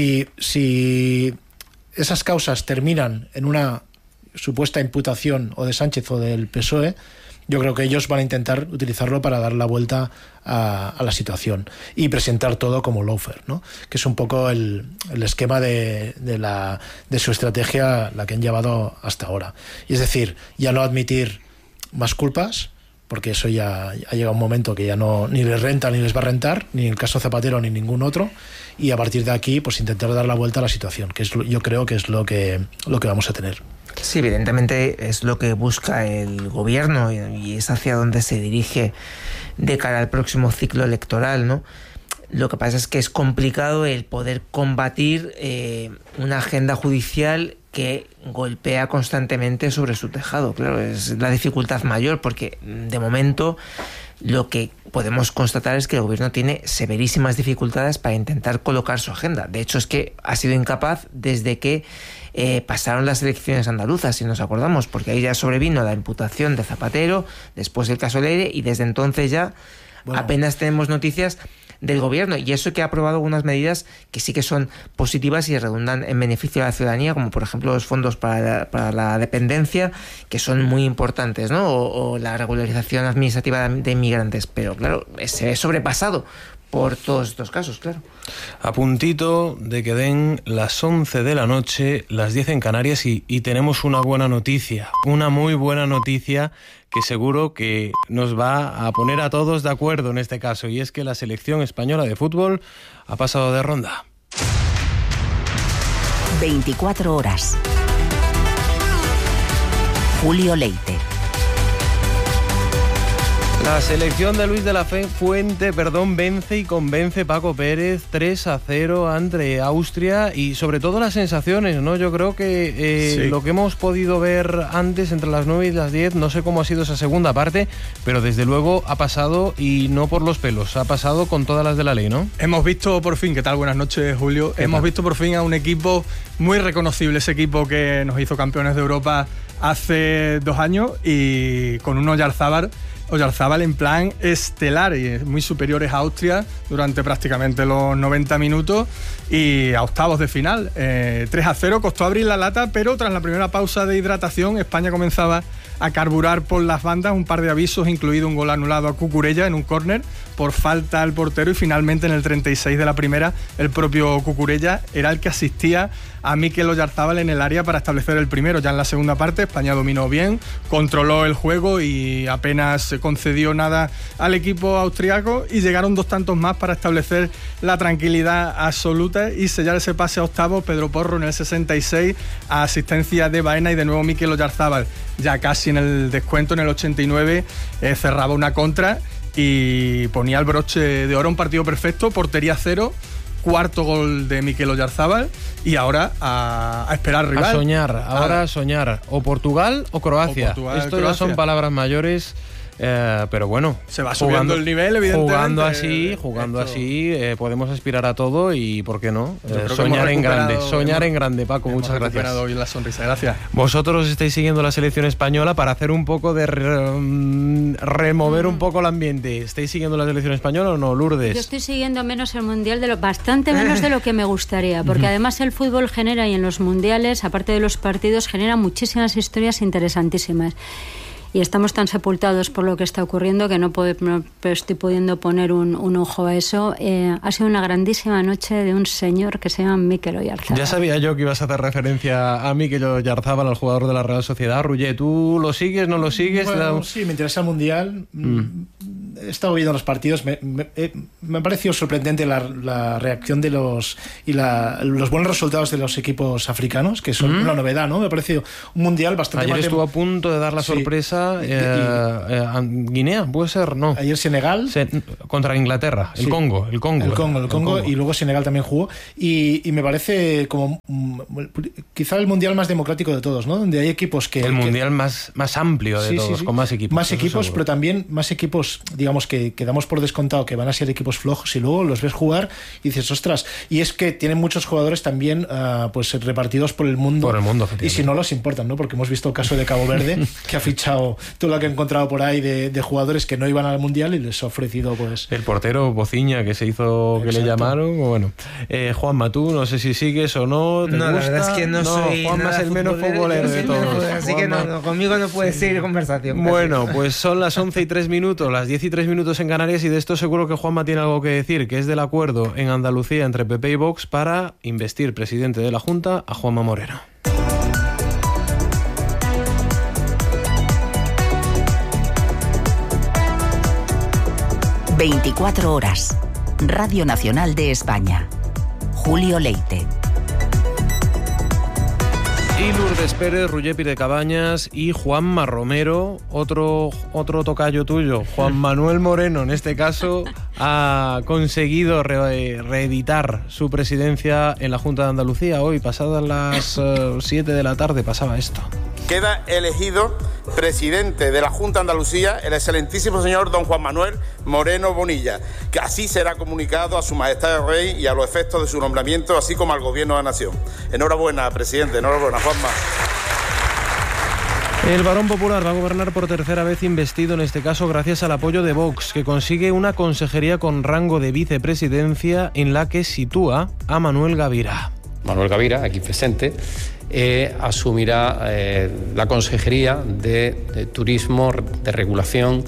S5: si esas causas terminan en una supuesta imputación o de Sánchez o del PSOE, yo creo que ellos van a intentar utilizarlo para dar la vuelta a la situación y presentar todo como lawfare, ¿no? Que es un poco el esquema de su estrategia, la que han llevado hasta ahora. Y es decir, ya no admitir más culpas, porque eso ya ha llegado un momento que ya ni les renta ni les va a rentar, ni en el caso Zapatero ni ningún otro, y a partir de aquí pues intentar dar la vuelta a la situación, que yo creo que es lo que vamos a tener.
S1: Sí, evidentemente es lo que busca el gobierno y es hacia donde se dirige de cara al próximo ciclo electoral, ¿no? Lo que pasa es que es complicado el poder combatir una agenda judicial que golpea constantemente sobre su tejado. Claro, es la dificultad mayor, porque de momento lo que podemos constatar es que el gobierno tiene severísimas dificultades para intentar colocar su agenda. De hecho, es que ha sido incapaz desde que pasaron las elecciones andaluzas, si nos acordamos, porque ahí ya sobrevino la imputación de Zapatero, después el caso Leire, y desde entonces ya apenas tenemos noticias del gobierno, y eso que ha aprobado algunas medidas que sí que son positivas y redundan en beneficio de la ciudadanía, como por ejemplo los fondos para la dependencia, que son muy importantes, ¿no? O la regularización administrativa de inmigrantes, pero claro, se ve sobrepasado por todos estos casos, claro.
S2: A puntito de que den las 11 de la noche, las 10 en Canarias, y tenemos una buena noticia, una muy buena noticia que seguro que nos va a poner a todos de acuerdo en este caso, y es que la selección española de fútbol ha pasado de ronda.
S6: 24 horas. Julio Leite.
S2: La selección de Luis de la Fuente, vence y convence Paco Pérez 3-0 ante Austria, y sobre todo las sensaciones, ¿no? Yo creo que lo que hemos podido ver antes entre las 9 y las 10, no sé cómo ha sido esa segunda parte, pero desde luego ha pasado, y no por los pelos, ha pasado con todas las de la ley, ¿no?
S7: Hemos visto por fin, ¿qué tal? Buenas noches, Julio. Hemos visto por fin a un equipo muy reconocible, ese equipo que nos hizo campeones de Europa hace 2 años, y con un Oyarzábal en plan estelar y muy superiores a Austria durante prácticamente los 90 minutos y a octavos de final. 3-0, costó abrir la lata, pero tras la primera pausa de hidratación, España comenzaba a carburar por las bandas, un par de avisos, incluido un gol anulado a Cucurella en un córner por falta al portero, y finalmente en el 36 de la primera el propio Cucurella era el que asistía a Mikel Oyarzábal en el área para establecer el primero. Ya en la segunda parte España dominó bien, controló el juego y apenas se concedió nada al equipo austriaco, y llegaron 2 tantos más para establecer la tranquilidad absoluta y sellar ese pase a octavos. Pedro Porro en el 66 a asistencia de Baena, y de nuevo Mikel Oyarzábal ya casi en el descuento, en el 89 cerraba una contra y ponía el broche de oro, un partido perfecto, portería 0, cuarto gol de Mikel Oyarzábal, y ahora a esperar rival.
S2: A soñar, ahora a soñar, o Portugal o Croacia. Esto ya son palabras mayores. pero bueno,
S7: se va subiendo el nivel, evidentemente.
S2: Jugando así, podemos aspirar a todo y ¿por qué no? Soñar en grande, Paco, muchas gracias.
S7: Hoy la sonrisa, gracias.
S2: Vosotros estáis siguiendo la selección española para hacer un poco de remover un poco el ambiente. ¿Estáis siguiendo la selección española o no, Lourdes?
S4: Yo estoy siguiendo menos el mundial, bastante menos de lo que me gustaría, porque además el fútbol genera, y en los mundiales, aparte de los partidos, genera muchísimas historias interesantísimas. Y estamos tan sepultados por lo que está ocurriendo que no estoy pudiendo poner un ojo a eso. Ha sido una grandísima noche de un señor que se llama Mikel Oyarzábal.
S2: Ya sabía yo que ibas a hacer referencia a Mikel Oyarzábal, al jugador de la Real Sociedad. Ruller, ¿tú lo sigues, no lo sigues?
S5: Bueno, sí, me interesa el Mundial. He estado viendo los partidos. Me ha parecido sorprendente la reacción de los buenos resultados de los equipos africanos, que son una novedad, ¿no? Me ha parecido un Mundial bastante...
S2: Ayer estuvo a punto de dar la sorpresa Guinea, puede ser, no.
S5: Ayer Senegal
S2: contra Inglaterra, el Congo, y luego Senegal también jugó y me parece como quizá el mundial más democrático de todos, ¿no? Donde hay equipos que mundial más amplio de todos, con más equipos, pero también más equipos, digamos, que damos por descontado que van a ser equipos flojos y luego los ves jugar y dices, ostras, y es que tienen muchos jugadores también pues repartidos por el mundo, y si no los importan, ¿no? Porque hemos visto el caso de Cabo Verde que ha fichado todo lo que he encontrado por ahí de jugadores que no iban al mundial y les ha ofrecido pues el portero Bociña que se hizo. Exacto. Que le llamaron. Bueno, Juanma, tú no sé si sigues o no.
S1: No, la verdad es que no soy.
S2: Juanma es el menos futbolero de todos.
S1: Así que no, conmigo no puedes seguir conversación.
S2: Bueno, pues son las 11:03, las 10:03 en Canarias, y de esto seguro que Juanma tiene algo que decir, que es del acuerdo en Andalucía entre PP y Vox para investir presidente de la Junta a Juanma Moreno.
S6: ...24 horas... Radio Nacional de España... Julio Leite.
S2: Y Lourdes Pérez, Ruller Pide-Cabañas y Juanma Romero, otro tocayo tuyo, Juan Manuel Moreno, en este caso, ha conseguido reeditar su presidencia en la Junta de Andalucía. Hoy, pasadas las 7 de la tarde, pasaba esto.
S8: Queda elegido presidente de la Junta de Andalucía el excelentísimo señor don Juan Manuel Moreno Bonilla, que así será comunicado a su majestad el rey y a los efectos de su nombramiento, así como al gobierno de la nación. Enhorabuena, presidente, enhorabuena, Juanma.
S2: El Barón Popular va a gobernar por tercera vez investido, en este caso gracias al apoyo de Vox, que consigue una consejería con rango de vicepresidencia en la que sitúa a Manuel Gavira.
S9: Manuel Gavira, aquí presente, asumirá la consejería de Turismo, de Regulación,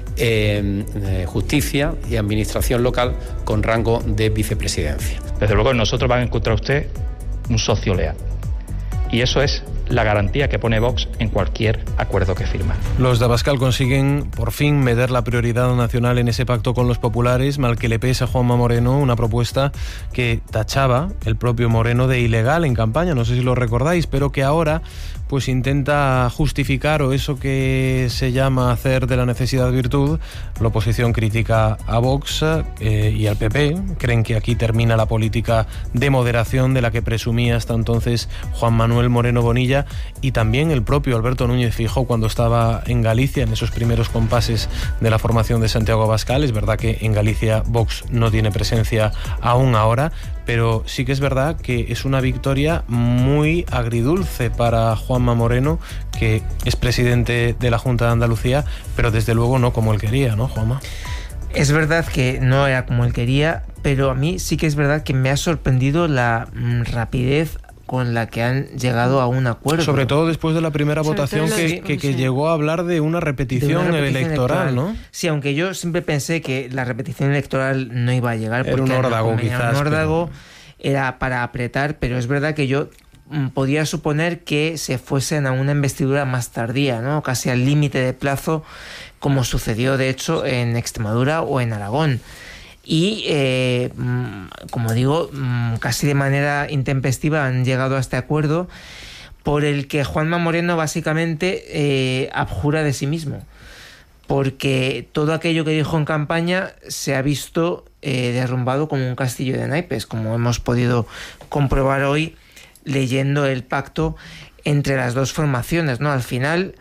S9: Justicia y Administración Local con rango de vicepresidencia.
S10: Desde luego, en nosotros va a encontrar usted un socio leal. Y eso es la garantía que pone Vox en cualquier acuerdo que firma.
S2: Los de Abascal consiguen por fin meter la prioridad nacional en ese pacto con los populares, mal que le pese a Juanma Moreno, una propuesta que tachaba el propio Moreno de ilegal en campaña, no sé si lo recordáis, pero que ahora pues intenta justificar, o eso que se llama hacer de la necesidad virtud. La oposición critica a Vox y al PP, creen que aquí termina la política de moderación de la que presumía hasta entonces Juan Manuel Moreno Bonilla, y también el propio Alberto Núñez Feijóo cuando estaba en Galicia, en esos primeros compases de la formación de Santiago Abascal. Es verdad que en Galicia Vox no tiene presencia aún ahora, pero sí que es verdad que es una victoria muy agridulce para Juanma Moreno, que es presidente de la Junta de Andalucía, pero desde luego no como él quería, ¿no, Juanma?
S1: Es verdad que no era como él quería, pero a mí sí que es verdad que me ha sorprendido la rapidez con la que han llegado a un acuerdo.
S2: Sobre todo después de la primera votación que llegó a hablar de una repetición electoral, ¿no?
S1: Sí, aunque yo siempre pensé que la repetición electoral no iba a llegar.
S2: Era un órdago, quizás.
S1: Un órdago era para apretar, pero es verdad que yo podía suponer que se fuesen a una investidura más tardía, ¿no? Casi al límite de plazo, como sucedió de hecho en Extremadura o en Aragón. Y, como digo, casi de manera intempestiva han llegado a este acuerdo, por el que Juanma Moreno básicamente abjura de sí mismo, porque todo aquello que dijo en campaña se ha visto derrumbado como un castillo de naipes, como hemos podido comprobar hoy leyendo el pacto entre las dos formaciones, ¿no? Al final,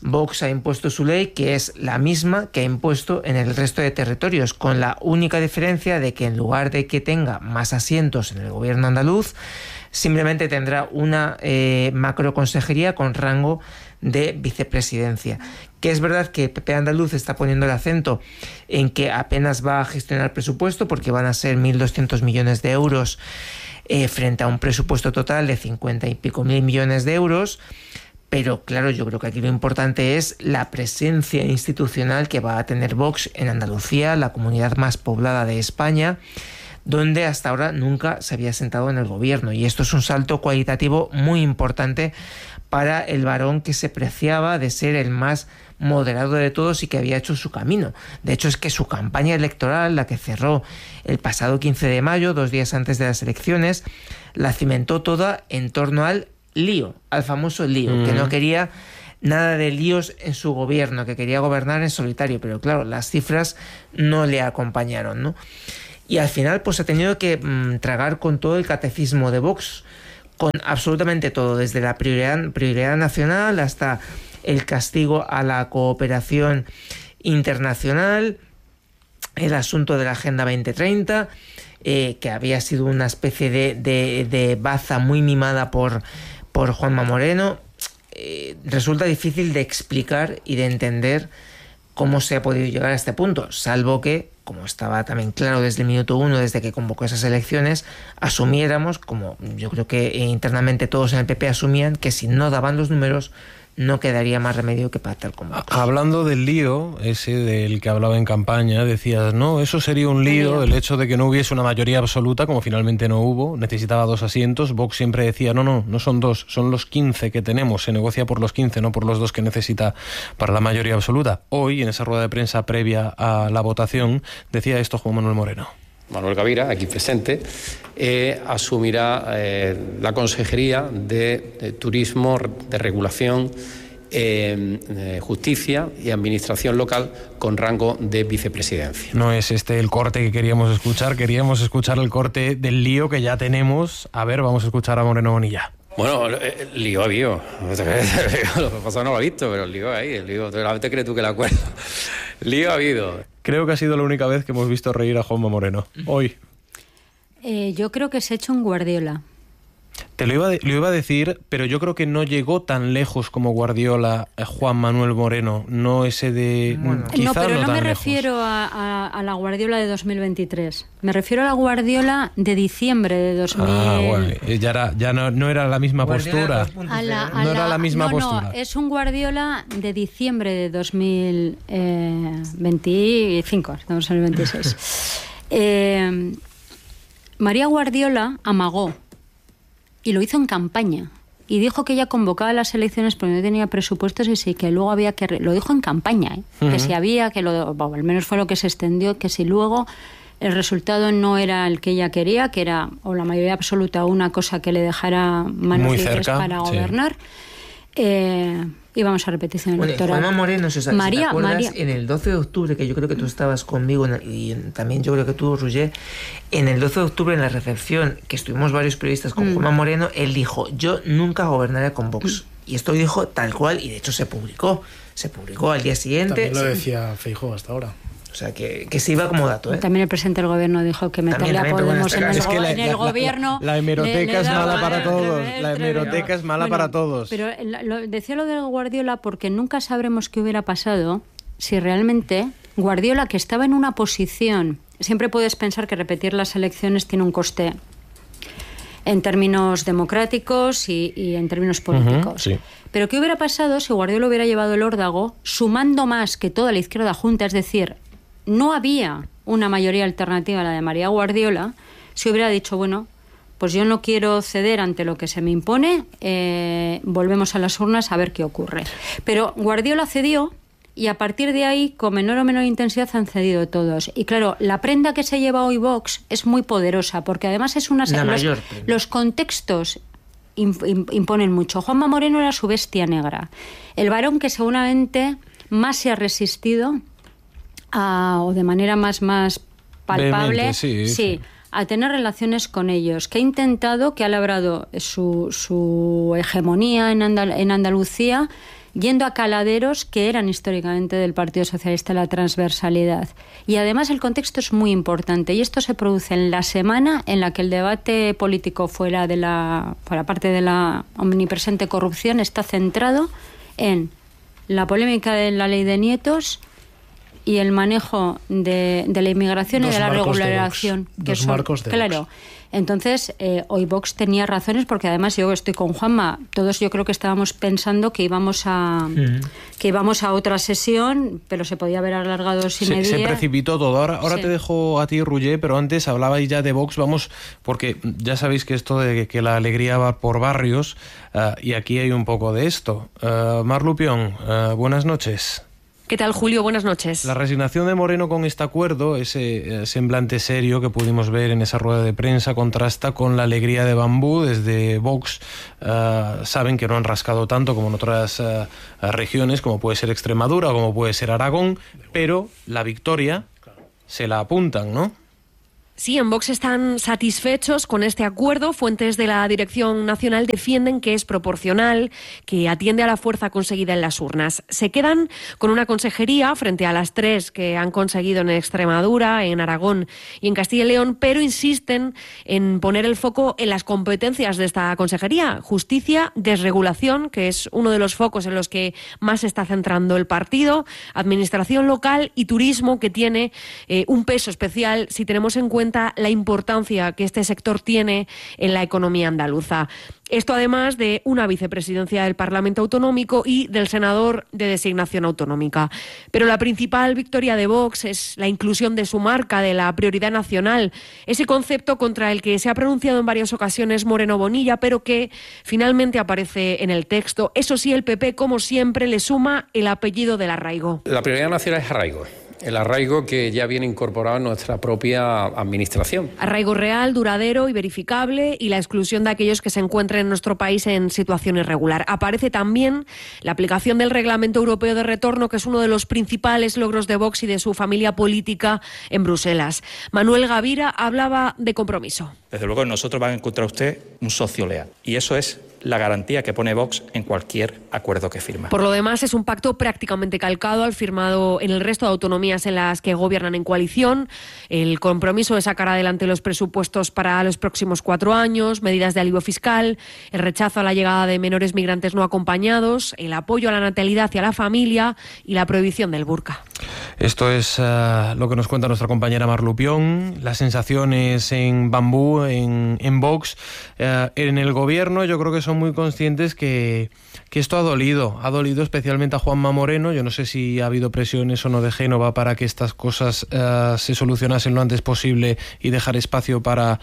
S1: Vox ha impuesto su ley, que es la misma que ha impuesto en el resto de territorios, con la única diferencia de que en lugar de que tenga más asientos en el gobierno andaluz, simplemente tendrá una macroconsejería con rango de vicepresidencia. Que es verdad que PP andaluz está poniendo el acento en que apenas va a gestionar presupuesto, porque van a ser 1.200 millones de euros frente a un presupuesto total de 50 y pico mil millones de euros. Pero claro, yo creo que aquí lo importante es la presencia institucional que va a tener Vox en Andalucía, la comunidad más poblada de España, donde hasta ahora nunca se había sentado en el gobierno. Y esto es un salto cualitativo muy importante para el varón que se preciaba de ser el más moderado de todos y que había hecho su camino. De hecho, es que su campaña electoral, la que cerró el pasado 15 de mayo, 2 días antes de las elecciones, la cimentó toda en torno al lío, al famoso lío, que no quería nada de líos en su gobierno, que quería gobernar en solitario, pero claro, las cifras no le acompañaron, ¿no? Y al final pues ha tenido que tragar con todo el catecismo de Vox, con absolutamente todo, desde la prioridad nacional hasta el castigo a la cooperación internacional, el asunto de la Agenda 2030, que había sido una especie de baza muy mimada por Juanma Moreno. Resulta difícil de explicar y de entender cómo se ha podido llegar a este punto, salvo que, como estaba también claro desde el minuto 1, desde que convocó esas elecciones, asumiéramos, como yo creo que internamente todos en el PP asumían, que si no daban los números no quedaría más remedio que pactar con Vox.
S2: Hablando del lío, ese del que hablaba en campaña, decías, no, eso sería un lío, el hecho de que no hubiese una mayoría absoluta, como finalmente no hubo, necesitaba 2 asientos. Vox siempre decía, no son 2, son los 15 que tenemos, se negocia por los 15, no por los 2 que necesita para la mayoría absoluta. Hoy, en esa rueda de prensa previa a la votación, decía esto Juan Manuel Moreno.
S9: Manuel Gavira, aquí presente, asumirá la Consejería de Turismo, de Regulación, Justicia y Administración Local con rango de vicepresidencia.
S2: No es este el corte que queríamos escuchar el corte del lío que ya tenemos. A ver, vamos a escuchar a Moreno Bonilla.
S9: Bueno, el lío ha habido. Lo que pasa no lo ha visto, pero el lío ahí, ¿Te crees tú que la acuerdo? Lío ha habido.
S2: Creo que ha sido la única vez que hemos visto reír a Juanma Moreno. Hoy.
S4: Yo creo que se ha hecho un Guardiola.
S2: Te lo iba a decir, pero yo creo que no llegó tan lejos como Guardiola Juan Manuel Moreno. No ese de...
S4: Bueno, no, pero no me refiero a la Guardiola de 2023. Me refiero a la Guardiola de diciembre de 2000.
S2: Bueno, ya no era la misma postura. No era la misma postura.
S4: No, es un Guardiola de diciembre de 2025. Estamos en el 26. María Guardiola amagó. Y lo hizo en campaña. Y dijo que ella convocaba las elecciones porque no tenía presupuestos y sí, que luego había que... Lo dijo en campaña, que si había, al menos fue lo que se extendió, que si luego el resultado no era el que ella quería, que era o la mayoría absoluta o una cosa que le dejara manos libres para gobernar, íbamos a repetición electoral.
S1: Juanma Moreno, si te acuerdas, en el 12 de octubre, que yo creo que tú estabas conmigo y también yo creo que tú, Roger, en el 12 de octubre en la recepción, que estuvimos varios periodistas con Juanma Moreno, él dijo, yo nunca gobernaré con Vox. Y esto dijo tal cual, y de hecho se publicó al día siguiente.
S5: También lo decía Feijóo hasta ahora.
S1: O sea, que se iba como dato, ¿eh?
S4: También el presidente del gobierno dijo que meterle a Podemos en el gobierno...
S2: La hemeroteca es mala para todos. La hemeroteca es mala para todos.
S4: Pero decía lo del Guardiola porque nunca sabremos qué hubiera pasado si realmente Guardiola, que estaba en una posición... Siempre puedes pensar que repetir las elecciones tiene un coste en términos democráticos y en términos políticos.
S2: Sí.
S4: Pero ¿qué hubiera pasado si Guardiola hubiera llevado el órdago sumando más que toda la izquierda junta? Es decir, no había una mayoría alternativa a la de María Guardiola, si hubiera dicho, bueno, pues yo no quiero ceder ante lo que se me impone, volvemos a las urnas a ver qué ocurre. Pero Guardiola cedió y a partir de ahí, con menor o menor intensidad, han cedido todos. Y claro, la prenda que se lleva hoy Vox es muy poderosa, porque además es los contextos imponen mucho. Juanma Moreno era su bestia negra, el varón que seguramente más se ha resistido o de manera más palpable, a tener relaciones con ellos, que ha labrado su hegemonía en Andalucía, yendo a caladeros que eran históricamente del Partido Socialista, la transversalidad. Y además el contexto es muy importante, y esto se produce en la semana en la que el debate político fuera parte de la omnipresente corrupción está centrado en la polémica de la ley de nietos y el manejo de la inmigración y de la regularización. Claro. Entonces, hoy Vox tenía razones, porque además yo estoy con Juanma, todos yo creo que estábamos pensando que íbamos a otra sesión, pero se podía haber alargado sin medida.
S2: Se precipitó todo. Ahora te dejo a ti, Roger, pero antes hablabais ya de Vox, porque ya sabéis que esto de que la alegría va por barrios, y aquí hay un poco de esto. Mar Lupión, buenas noches.
S11: ¿Qué tal, Julio? Buenas noches.
S2: La resignación de Moreno con este acuerdo, ese semblante serio que pudimos ver en esa rueda de prensa, contrasta con la alegría de Bambú. Desde Vox saben que no han rascado tanto como en otras regiones, como puede ser Extremadura o como puede ser Aragón, pero la victoria se la apuntan, ¿no?
S11: Sí, en Vox están satisfechos con este acuerdo. Fuentes de la Dirección Nacional defienden que es proporcional, que atiende a la fuerza conseguida en las urnas. Se quedan con una consejería frente a las 3 que han conseguido en Extremadura, en Aragón y en Castilla y León, pero insisten en poner el foco en las competencias de esta consejería. Justicia, desregulación, que es uno de los focos en los que más se está centrando el partido, administración local y turismo, que tiene un peso especial si tenemos en cuenta la importancia que este sector tiene en la economía andaluza. Esto además de una vicepresidencia del Parlamento Autonómico y del senador de designación autonómica. Pero la principal victoria de Vox es la inclusión de su marca, de la prioridad nacional, ese concepto contra el que se ha pronunciado en varias ocasiones Moreno Bonilla, pero que finalmente aparece en el texto. Eso sí, el PP, como siempre, le suma el apellido del arraigo.
S9: La prioridad nacional es arraigo. El arraigo que ya viene incorporado en nuestra propia administración.
S11: Arraigo real, duradero y verificable, y la exclusión de aquellos que se encuentren en nuestro país en situación irregular. Aparece también la aplicación del Reglamento Europeo de Retorno, que es uno de los principales logros de Vox y de su familia política en Bruselas. Manuel Gavira hablaba de compromiso.
S10: Desde luego, nosotros va a encontrar usted un socio leal, y eso es la garantía que pone Vox en cualquier acuerdo que firma.
S11: Por lo demás, es un pacto prácticamente calcado al firmado en el resto de autonomías en las que gobiernan en coalición. El compromiso de sacar adelante los presupuestos para los próximos 4 años, medidas de alivio fiscal, el rechazo a la llegada de menores migrantes no acompañados, el apoyo a la natalidad y a la familia y la prohibición del burka.
S2: Esto es lo que nos cuenta nuestra compañera Mar Lupión. Las sensaciones en Bambú, en Vox, en el gobierno, yo creo que son muy conscientes que esto ha dolido especialmente a Juanma Moreno. Yo no sé si ha habido presiones o no de Génova para que estas cosas se solucionasen lo antes posible y dejar espacio para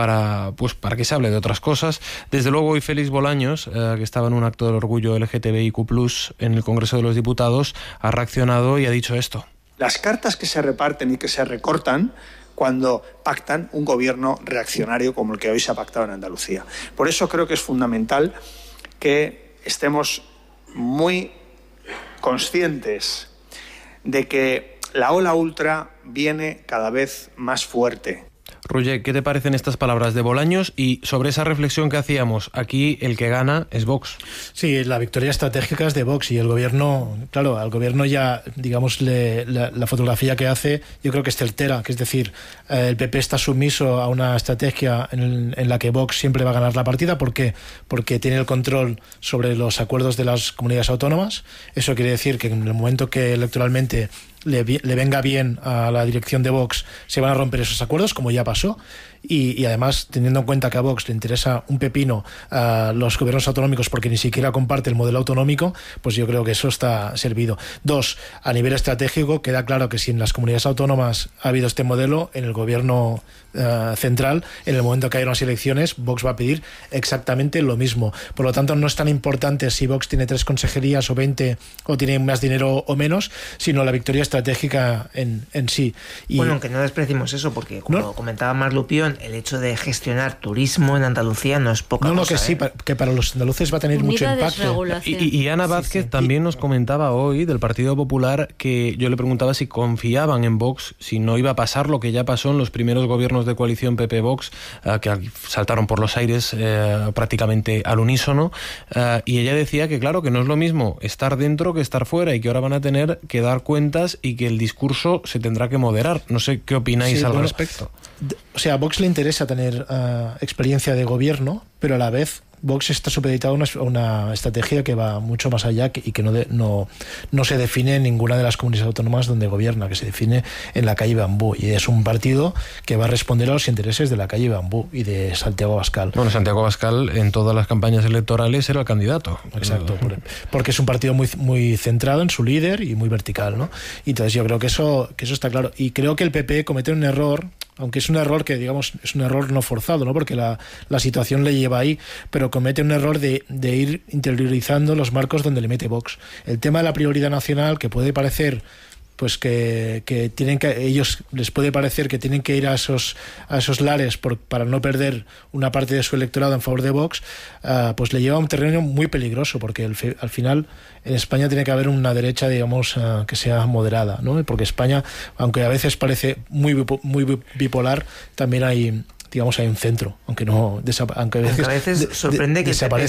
S2: que se hable de otras cosas. Desde luego hoy Félix Bolaños, que estaba en un acto del orgullo LGTBIQ+ en el Congreso de los Diputados, ha reaccionado y ha dicho esto.
S12: Las cartas que se reparten y que se recortan cuando pactan un gobierno reaccionario como el que hoy se ha pactado en Andalucía. Por eso creo que es fundamental que estemos muy conscientes de que la ola ultra viene cada vez más fuerte.
S2: Roger, ¿qué te parecen estas palabras de Bolaños? Y sobre esa reflexión que hacíamos, aquí el que gana es Vox.
S5: Sí, la victoria estratégica es de Vox y el gobierno, claro, al gobierno ya, digamos, la fotografía que hace, yo creo que es certera, que es decir, el PP está sumiso a una estrategia en la que Vox siempre va a ganar la partida. ¿Por qué? Porque tiene el control sobre los acuerdos de las comunidades autónomas. Eso quiere decir que en el momento que electoralmente le venga bien a la dirección de Vox, se van a romper esos acuerdos, como ya pasó. Y además, teniendo en cuenta que a Vox le interesa un pepino a los gobiernos autonómicos porque ni siquiera comparte el modelo autonómico, pues yo creo que eso está servido. 2, a nivel estratégico, queda claro que si en las comunidades autónomas ha habido este modelo, en el gobierno central, en el momento que haya unas elecciones, Vox va a pedir exactamente lo mismo. Por lo tanto, no es tan importante si Vox tiene 3 consejerías o 20 o tiene más dinero o menos, sino la victoria estratégica en sí.
S1: Bueno, aunque no despreciemos eso, porque como comentaba Mar Lupión, opinión, el hecho de gestionar turismo en Andalucía no es poca cosa.
S5: Que sí, que para los andaluces va a tener mucho impacto.
S2: Y Ana Vázquez también nos comentaba hoy del Partido Popular, que yo le preguntaba si confiaban en Vox, si no iba a pasar lo que ya pasó en los primeros gobiernos de coalición PP-Vox, que saltaron por los aires prácticamente al unísono, y ella decía que claro, que no es lo mismo estar dentro que estar fuera, y que ahora van a tener que dar cuentas y que el discurso se tendrá que moderar. No sé qué opináis al respecto.
S5: O sea, a Vox le interesa tener experiencia de gobierno, pero a la vez Vox está supeditado a una estrategia que va mucho más allá y que no se define en ninguna de las comunidades autónomas donde gobierna, que se define en la calle Bambú, y es un partido que va a responder a los intereses de la calle Bambú y de Santiago Abascal.
S2: Bueno, Santiago Abascal en todas las campañas electorales era el candidato.
S5: Exacto, porque es un partido muy, muy centrado en su líder y muy vertical, ¿no? Y entonces yo creo que eso está claro. Y creo que el PP comete un error, aunque es un error que, digamos, es un error no forzado, ¿no? Porque la situación le lleva ahí, pero comete un error de ir interiorizando los marcos donde le mete Vox. El tema de la prioridad nacional, que puede parecer pues que tienen que, ellos les puede parecer que tienen que ir a esos lares para no perder una parte de su electorado en favor de Vox, pues le lleva a un terreno muy peligroso, porque al final en España tiene que haber una derecha, digamos, que sea moderada, ¿no? Porque España, aunque a veces parece muy bipolar, también hay un centro, aunque a veces
S1: sorprende que el PP